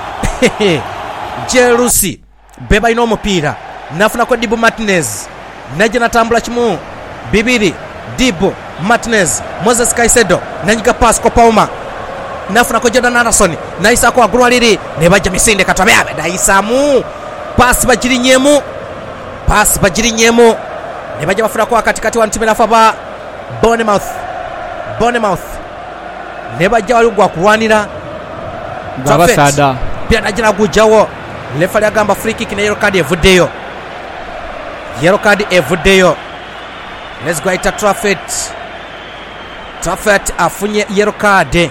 Chelsea beba ino mupira nafuna ko Dibu Martinez najja natambula kimu bibiri Dibu Martinez Moses Caicedo nanyiga pass ko Pauma nafuna ko Jordan Anderson naisa ko agulwaliri ne bajja misinde Katrabe abe daisamu pass bajirinyemu pass bajirinyemu ne bajja bafuna ko katikati wa ntimira faba Bournemouth Bournemouth ne bajja walugwa kulwanira Gabasada pia najja gujawo lefa lyagamba free kick ne yellow card evuddeyo yellow card evuddeyo let's go ita Trafford Trafford afunye yellow card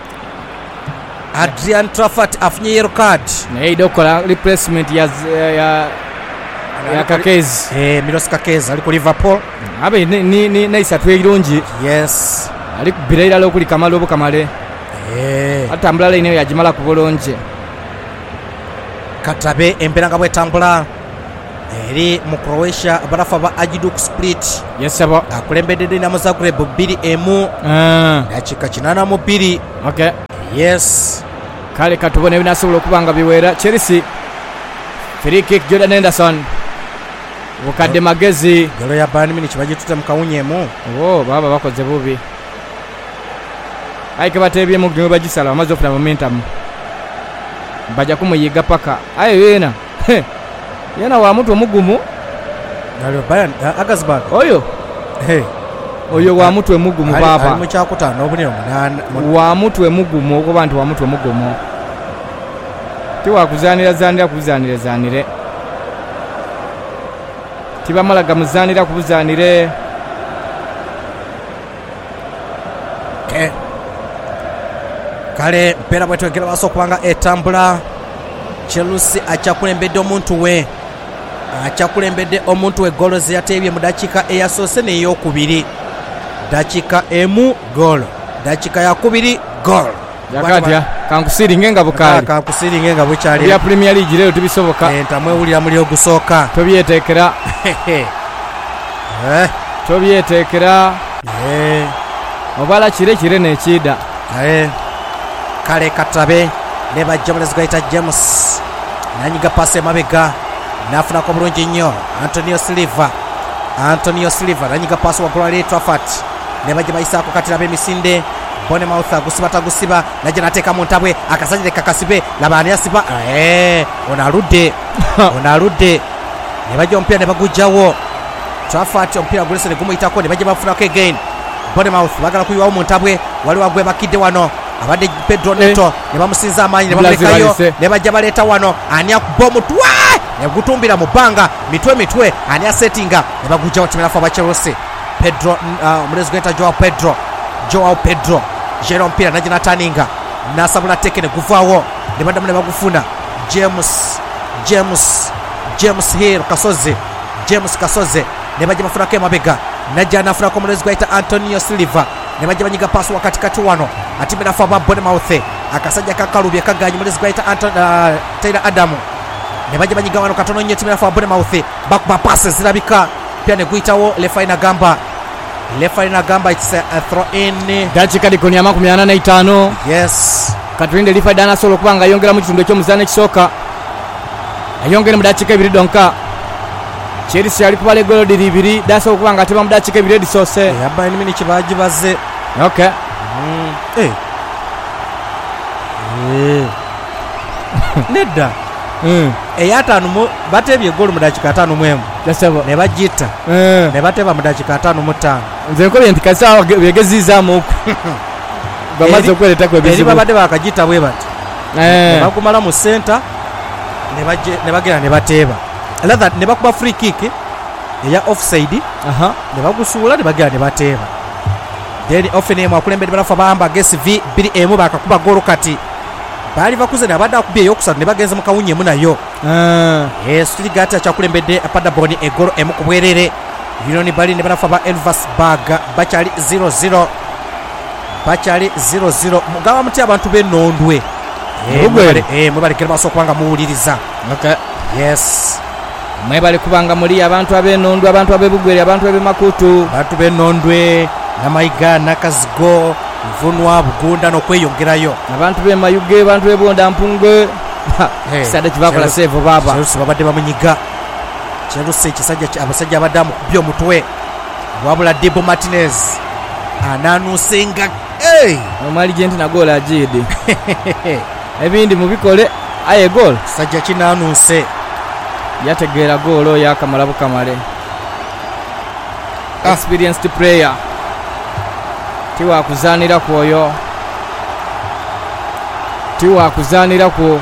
Adrian Trafford afunye yellow card ne idokola replacement ya ya ya Kakezi eh Milos Kakezi ali ku Liverpool abe ni ni naisa twirungi yes ali kubiraira lo kuli kamalo bo kamale eh atambula ine yajimala ku bulungi Katrabe emberanga bwetambula eri mu Croatia barafa ba Ajduk Split yes sabo akulembedde na Zagreb two emu ah dakika kinana mu bbiri okay yes kale katubone binasobola okubanga biwera. Chelsea free kick Jordan Henderson bukadde magezi galo ya Bayern Munich bagituta mu kawunyemu. Oh baba bakoze bubi aike batebye mu gwe bagisala amaze ofuna momentum baja kumuyiga paka ayo yena yena wa mtu omugumu galo Bayern Agasbag oyo hey oyo wa mutwe mugumu baba ali mu kyakuta n'obunene munana wa mutwe mugumu okuba nti wa mutwe mugumu tiwa kuzanira zanira kuzanira zanire tiba malaga muzanira kubuzanire ke kale mpera bwetwegera baso kubanga etambula. Chelsea achakulembedde omuntu we achakulembedde omuntu we golo ziyatebye mu dakika eyasose n'eyokubiri. Dakika emu gol dakika ya kubiri gol yakatya kankusiringe nga bukali kankusiringe nga bukyali ya Premier League leo tubisoboka entamwe wulira muli ogusooka tobyetekera eh tobyetekera eh obala kire kire nekida eh kale katabe ne bajja mulezi gaita James nanyiga passe mabega nafuna ko bulungi nnyo Antonio Silva Antonio Silva nanyiga passe wa Gloria Trafford ne bajja bayisako katira be misinde Bournemouth agusibata gusiba naje nateka muntabwe akasajire kakasibe labani yasiba eh onaludde onaludde ne bajja ompira ne bagujjawo Trafford ompira gulese ne gumuyitako ne bajja bafuna ko again Bournemouth bagala kuyiwa muntabwe wali wagwe bakidde wano abadde Pedro Neto ne bamusinza amanyi ne bamulekayo ne bajja baleta wano ani akubomu twa ne gutumbira mu banga mitwe mitwe ani asettinga ne bagujja otimira fa ba Chelsea Pedro uh, mulezi gweta Joao Pedro Joao Pedro Jerome Pira naje nataninga nasabula tekene guvaawo ne badamu ne bagufuna James James James Hill Kasoze James Kasoze ne bajja bafuna ke mabega naje anafuna ko mulezi gweta Antonio Silva ne bajja banyiga pass wakati kati wano atimira fa ba Bournemouth akasajja kakalubye kaganyi mulezi gweta Anton uh, Taylor Adamu ne bajja banyiga wano katono nnyo timira fa Bournemouth bakuba passes zirabika pia ne guitawo Lefaina Gamba Lefaina Gamba it's a, a throw in dakika dikoni makumi ana na itaano yes katulinde Lefaina solo kubanga yongera mu kitundu ky'omuzane kisoka ayongera mu dakika ibiri donka Chelsea ali kubale golo diribiri daso kubanga ateba mu dakika ibiri disose ya Bayern Munich bagibaze okay mm. eh eh nedda mm eyatanu mu batebye golo mu dakika atano mwemu dasabo ne bagita eh ne bateba mu dakika atano mu tano nze ko byenti kasawa begeziza mu bamaze kweleta kwe bizibu eri babade bakagita bwe bati eh bakumala mu center ne baje ne bagera ne bateba latha ne bakuba free kick eya offside aha ne bagusula ne bagera ne bateba then ofene mu akulembere balafa bamba gesi v biri emu bakakuba golo kati bali bakuze ne badda kubye yokusatu ne bagenza mu kawunye mu nayo eh yes tuligata chakulembedde apada boni egolo emu kubwerere Union bali ne balafa ba Elversberg bachali zero zero bachali zero zero mugawa muti abantu benondwe Mubwere eh mubali kire baso kwanga muwuliriza okay yes mwebale kubanga muri abantu abenondwe abantu abebugwere abantu abemakutu abantu benondwe namayiga nakazigo vunwa bugunda no kweyongerayo abantu bemayuge abantu bebonda mpunge sada kivakola save baba Chelsea babadde bamunyiga Chelsea kisajja abasajja abadamu kubyo mutwe wabula Debo Martinez ananusenga hey omali gente na goal ajidi ebindi mubikole aye goal sajja kinanuse yategera goal yakamala bukamale ah. Experienced player tiwa kuzanira kwoyo tiwa kuzanira ko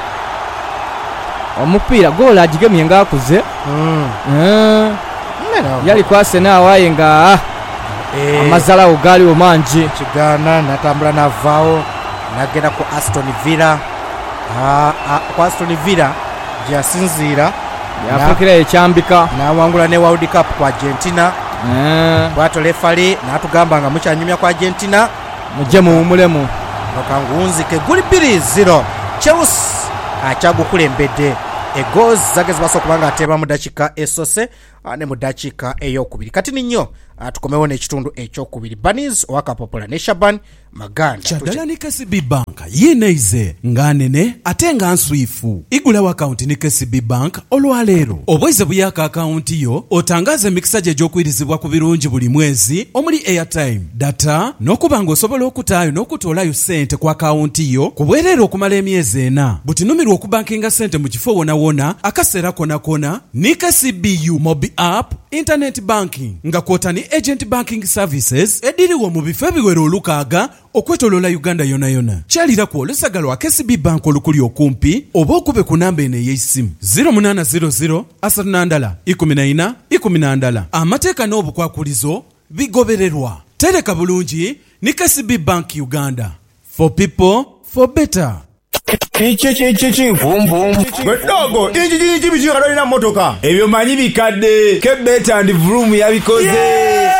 omupira goal ajigemye ngakuze mm. eh yali kwase na waye nga eh amazala ugali omanji kigana natambula navao nagenda ku Aston Villa ah kwa Aston Villa jasinzira yafukira ekyambika na wangula ne World Cup kwa Argentina eh bwato lefali natugamba nga mukyanyumya kwa Argentina muje mu mulemu bakangunzike guli biri zero Chelsea achagukulembedde egoals zagezi baso kubanga ateba mu dakika esose ne mu dakiika ey'okubiri. Kati ninyo tukomewo n'ekitundu ekyokubiri. Bunnies owakapopola ne Shaban Maganda. Kyadala ne K C B Bank yineize nga nene ate nga nswifu. Igulawo akaunti ne K C B Bank olwaleero. Obweze buyaka akaunti yo otangaza emikisa gye gy'okwirizibwa ku birungi buli mwezi omuli airtime, data n'okuba ng'osobola okutaayo n'okutoolayo ssente ku akaunti yo ku bwereere okumala emyezi ena. Butinumirwa okubankinga ssente mu kifo wona wona akaseera kona kona ne K C B U Mobi App, Internet Banking nga kwota ne Agent Banking Services ediriwo mu bifo ebiwera olukaaga okwetoloola Uganda yona yona. Kyalira ku olusagala wa K C B Bank olukuli okumpi oba okube ku namba eno ey'essimu zero munana zero zero asatu nandala ikumi na ina ikumi nandala. Amateeka n'obukwakulizo bigobererwa. Tereka bulungi ne K C B Bank Uganda. For people, for better. Ichi chi chi chi vum vum. Gwedogo, inji chi chi bichi kadoli na motoka. Ebyo manyi bikadde. Ke better and vroom yabikoze. Yeah!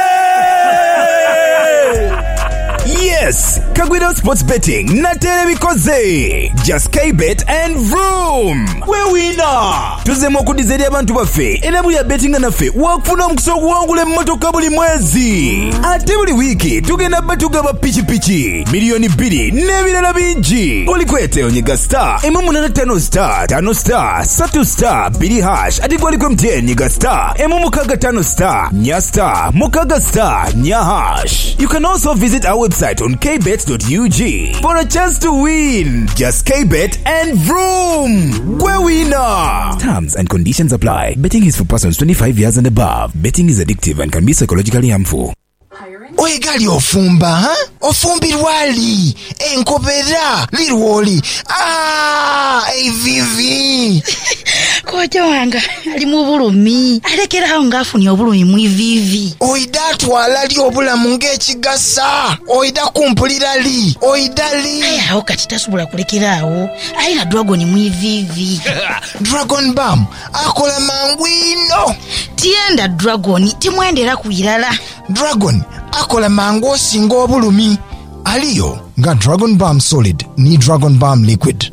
Yes, Kagwido Sports Betting natere bikoze. Just K-Bet and vroom. We winner. Tuzemo kudizeri abantu baffe. Ena buli ya betting naffe wakufuna omukisa okuwangula emmotoka buli mwezi. Ate buli wiki tugenda batugaba pichi pichi. Milioni bbiri n'ebirala bingi. Olikwete onyiga star emu munana ttaano star ttaano star ssatu star bbiri hash. Ati gwaliko M T N nyiga star emu mukaaga ttaano star nya star mukaaga star nya hash. You can also visit our website on k bet dot u g for a chance to win. Just K-Bet and vroom. Kwe winner. Terms and conditions apply. Betting is for persons twenty-five years and above. Betting is addictive and can be psychologically harmful. Oigali ofumba, ha? Ofumbi lwali, enkobera, lirwoli. Ah, ei vivi. Koja wanga, ali mubulumi. Alekera hao ngafuni obulumi mwivivi. Oida twala li obulamu ng'ekigasa. Oida kumpulira li. Oida li. Aya hao katitasubula kulekera hao. Aina Dragon mwivivi. Dragon Balm, akola mangwino. Tienda Dragon, timwendera kuilala. Dragon, akola mango singa obulumi. Aliyo nga Dragon Balm Solid ni Dragon Balm Liquid.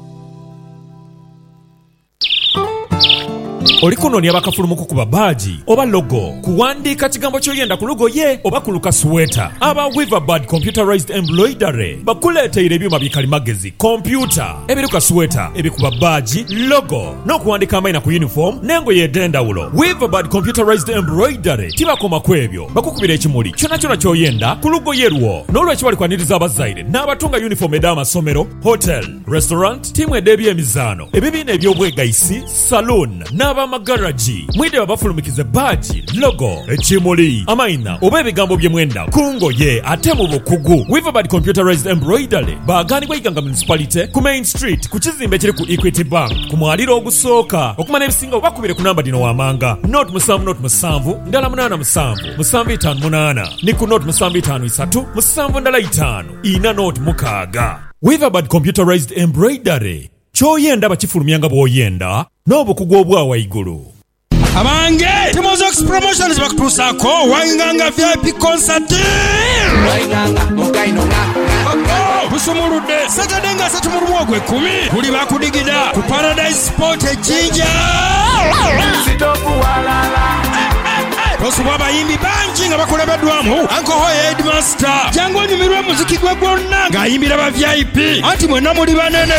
Olikunonya bakafulumuko ku babaji oba logo kuwandika kigambo kyoyenda ku logo ye oba ku luka sweater aba Weaverbird computerized embroidery bakuleetera ebyuma bikalimagezi computer ebiruka sweater ebikuba baji logo n'okuwandika amayina ku uniform n'engoye y'edendawulo. Weaverbird computerized embroidery tibakoma kwebyo bakukubira ekimuli kyonna kyonna kyoyenda ku lugo yerwo n'olwekyo bali kwaniriza abazaire n'abatunga uniform ed'amasomero, hotel, restaurant, timu ed'ebyo emizaano, ebibiina eby'obwegayisi, saloon n'aba magaraji. Mwide babafulumikize baji, logo, ekimuli, amayina oba ebigambo by'emwenda ku ngoye ate mu bukugu. Weaverbird computerized embroidery baganibwa Iganga municipality ku Main Street ku kizimbe kiri ku Equity Bank ku mwaliro ogusooka. Okumana ebisinga bakubire ku namba dino wamanga not musanvu not musanvu ndala munana musanvu musanvu itaano munana ni ku not musanvu itaano isatu musanvu ndala itaano ina not mukaaga. Weaverbird computerized embroidery kyoyenda bakifulumyanga bw'oyenda n'obukugu obwawa igulu. Abange Timozox Promotions bakutusako Wainganga V I P concert. Wainganga mukainonga busumulude sagadenga asatu mu Lwogwe kumi kuli bakudigida ku Paradise Sport ejinja sitopu walala. Osuba abayimbi bangi nga bakulebeddwamu Uncle Hoy Headmaster jangu onyumirwe muziki gwe gwonna ng'ayimbira ba V I P ati mwenna muli banene.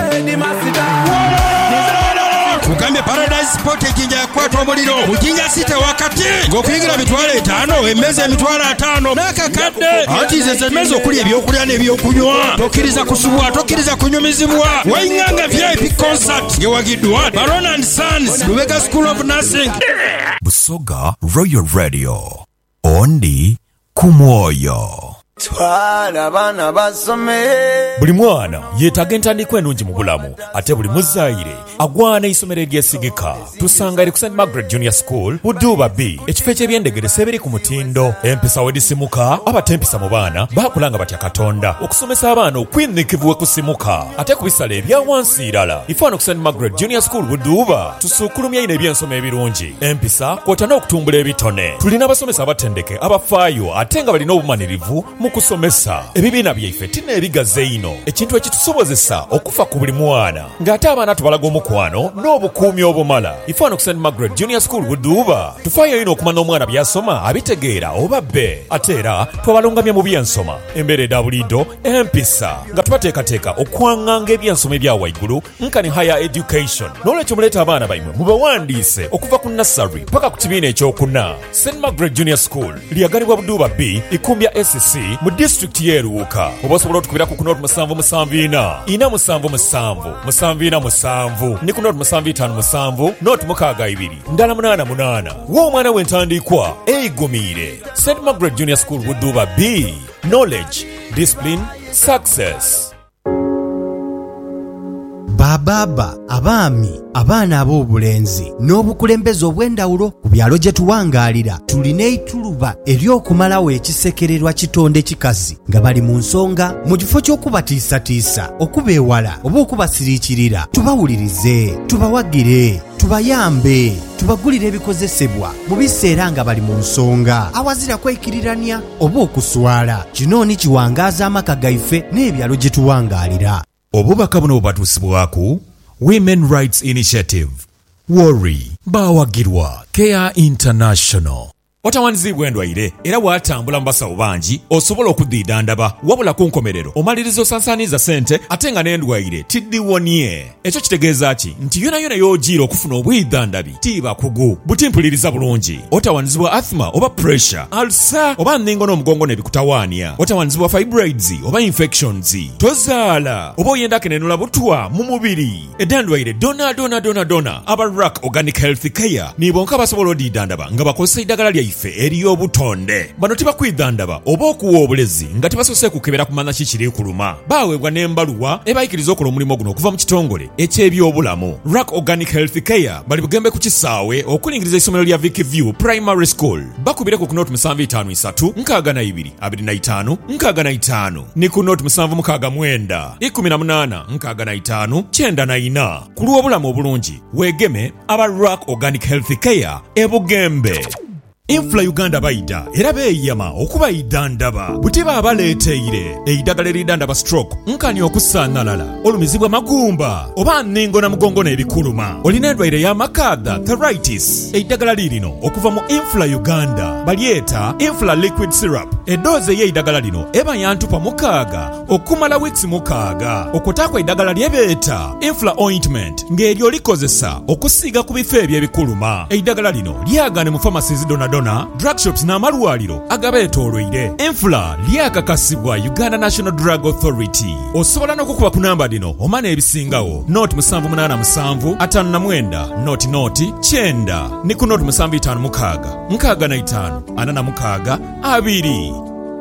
Kugambye Paradise Sport ejinja yakwata omuliro mu Jinja City wakati ng'okuyingira mitwalo etaano emmeza emitwalo ataano n'akakadde ati ze emmeza okuli ebyokulya n'ebyokunywa tokkiriza kusubwa tokkiriza kunyumizibwa. Wainganga V I P concert ngewagiddwa Baron and Sons Lubega School of Nursing. Busoga Royal Radio Ondi Kumwoyo. Twala bana basome. Buli mwana yeetaga entandikwa ennungi mu bulamu ate buli muzaire agwana isomero eryesigika. Tusanga eri ku Saint Margaret Junior School Buduba B ekifo eky'ebyendegeresa ebiri ku mutindo. Empisa wedisimuka abatempisa mu baana bakulanga batya Katonda okusomesa abaana okwinnikivu we kusimuka ate ku bisale ebya wansi irala. Ifaano ku Saint Margaret Junior School Buduba tusukulumya ine ebyensoma ebirungi empisa kwota n'okutumbula ebitone. Tulina abasomesa abatendeke abafaayo ate nga balina obumanirivu mu kusomesa ebibiina byaife tineebigaze ino ekintu ekitusobozesa okufa ku buli mwana ng'ate abaana tubalaga omukwano n'obukuumi obumala ife wano ku Saint Margaret Junior School Buduuba tufaayo ino okumanya omwana byasoma abitegeera oba bbe ate era twabalungamya mu byensoma embeera eda bulido empisa nga tubateekateeka okwaŋŋanga ebyensoma ebya waigulu nkani higher education n'olwekyo muleeta abaana baimwe mubawandiise okuva ku nassary paka ku kibiina ekyokuna. Saint Margaret Junior School lyagalibwa Buduuba B ikumbya S C mu disitulikiti y'eruuka oba osobola otukubirako ku noti musanvu musanvu ina ina musanvu musanvu musanvu ina musanvu ne ku noti musanvu itaano musanvu noti mukaaga ibiri ndala munaana munaana w'omwana w'entandikwa eyiggumiire. Saint Margaret Junior School Buduuba B, knowledge, discipline, success. Baababa, abaami, abaana ab'obulenzi n'obukulembeze obw'endawulo ku byalo gye tuwangaalira tulina eituluba ery'okumalawo ekisekererwa kitonde kikazi nga bali mu nsonga mu kifo ky'okubatiisatiisa okubeewala oba okubasiriikirira. Tubawulirize, tubawagire, tubayambe, tubagulire ebikozesebwa mu biseera nga bali mu nsonga awazira kwekirirania oba okuswala. Kino ni kiwangaaza amaka gaife n'ebyalo gye tuwangaalira. Obubaka buno bubatuusibwaku Women Rights Initiative, Worry, baawagirwa Care International. Otawanzibwa endwaire era bw'atambula mu basawo bangi osobola okuddiidandaba wabula ku nkomerero omaliriza osansaaniza ssente ate nga n'endwaire tiddiwonye. Ekyo kitegeeza ki nti yona yona y'ogiira okufuna obwiddandabi tiiba kugu butimpuliriza bulungi. Otawanzibwa asthma oba pressure, ulcer oba nningo n'omugongo n'ebikutawaanya. Otawanzibwa fibroids oba infections. Tozaala oba oyenda akenenula butwa mu mubiri. Eddandwaire dona dona dona dona aba Rack Organic Health Care nibonka basobola oddiidandaba nga bakozesa eddagala lya eriyo obutonde. Bano tibakwidandaba oba okuwa obulezi nga tibasose kukebera kumanya kikiri kuluma. Baweebwa n'embaluwa ebayikiriza okola omulimu guno okuva mu kitongole eky'ebyobulamu. Rack Organic Health Care bali bugembe ku kisaawe okulingiriza essomero lya Vicky View Primary School. Bakubireko ku noti musanvu itaano isatu nkaaga na ibiri abiri na itaano nkaaga na itaano ne ku noti musanvu mukaaga mwenda ikumi na munaana nkaaga na itaano kyenda na ina. Ku lw'obulamu obulungi weegeme aba Rack Organic Health Care e Bugembe. Infla Uganda baida era beeyama okubayidandaba butiba abaleeteire eidagala eridandaba stroke nkani okusaanalala olumizibwa magumba oba nningo na mugongo n'ebikuluma olina endwaire y'amakadha arthritis. Eidagala lirino okuva mu Infla Uganda balyeta Infla liquid syrup. Eddoozi y'eidagala lino eba yantupa mukaaga okumala weeks mukaaga. Okutaakwa eidagala lyebeeta Infla ointment ng'eryo likozesa okusiiga ku bifo eby'ebikuluma. Eidagala lino lyagane mu pharmacies dona dona, drug shops n'amalwaliro agabeetoolwire. Infla lyakakasibwa Uganda National Drug Authority. Osobola n'okukuba ku namba dino omana ebisingawo noti musanvu munaana musanvu ataano na mwenda noti noti kyenda ne ku noti musanvu itaano mukaaga nkaaga na itaano ana na mukaaga abiri.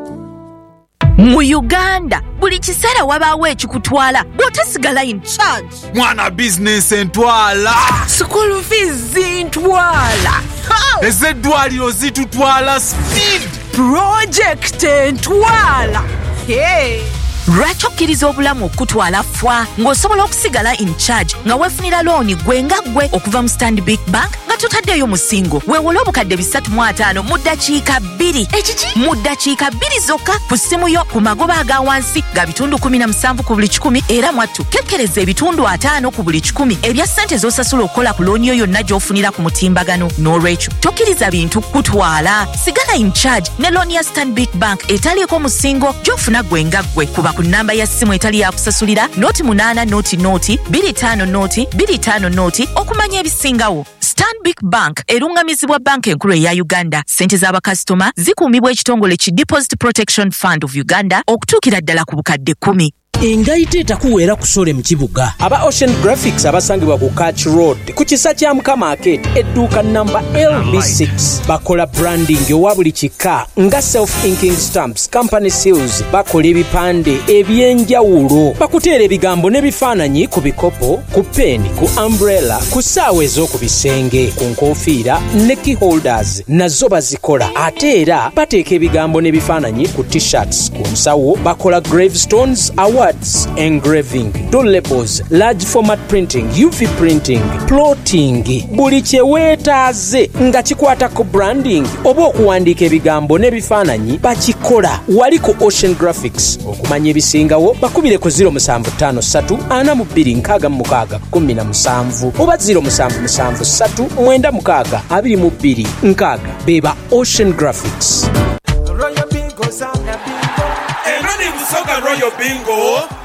Mu Uganda buli kiseera wabaawo ekikutwala bw'otasigala in charge. Mwana business entwala, school fees ntwala, ezeddwaliro zitutwala, speed project entwala. Hey. Lwaki okkiriza obulamu okutwala fwa ng'osobola okusigala in charge nga weefunira looni gwe nga gwe okuva mu Stanbic Bank nga totaddeyo musingo weewole obukadde bisatu mu ataano mu ddakiika bbiri. Ekiki mu ddakiika bbiri zokka ku ssimu yo ku magoba aga wansi ga bitundu kumi na musanvu ku buli kikumi era mwattu kekkereza ebitundu ataano ku buli kikumi ebya ssente z'osasula okukola ku looni yo yonna gy'ofunira ku mutimbagano. N'olwekyo tokkiriza bintu kutwala, sigala in charge ne looni ya Stanbic Bank etaliiko musingo gy'ofuna gwe nga gwe. Kuba ku namba ya ssimu etali ya kusasulira noti munaana noti noti bbiri ttaano noti bbiri ttaano noti okumanya ebisingawo. Stanbic Bank erungamizibwa banka enkulu eya Uganda. Ssente z'abakasitoma zikuumibwa ekitongole ki Deposit Protection Fund of Uganda okutuukira ddala ku bukadde kkumi. Engaite etakuweera kusole mu kibuga. Aba Ocean Graphics abasangibwa ku Catch Road ku kisa kya Mukama Market edduuka namba L B six bakola branding owa buli kika nga self inking stamps, company seals, bakola ebipande ebyenjawulo, bakuteera ebigambo n'ebifaananyi ku bikopo, ku pen, ku umbrella, ku ssaawa ez'oku bisenge, ku nkofiira ne key holders nazo bazikola. Ate era bateeka ebigambo n'ebifaananyi ku t-shirts, ku nsawo bakola gravestones, award cards, engraving, door labels, large format printing, U V printing, plotting, buli kye weetaaze nga kikwatako branding oba okuwandiika ebigambo n'ebifaananyi bakikola. Wali ku Ocean Graphics. Okumanya ebisingawo bakubire ku zero seven five three ana mu bbiri nkaaga mu mukaaga kumi na musanvu oba zero seven seven three nine mukaaga abiri mu bbiri nkaaga. Beba Ocean Graphics. Royal Bingo Soga Royal Bingo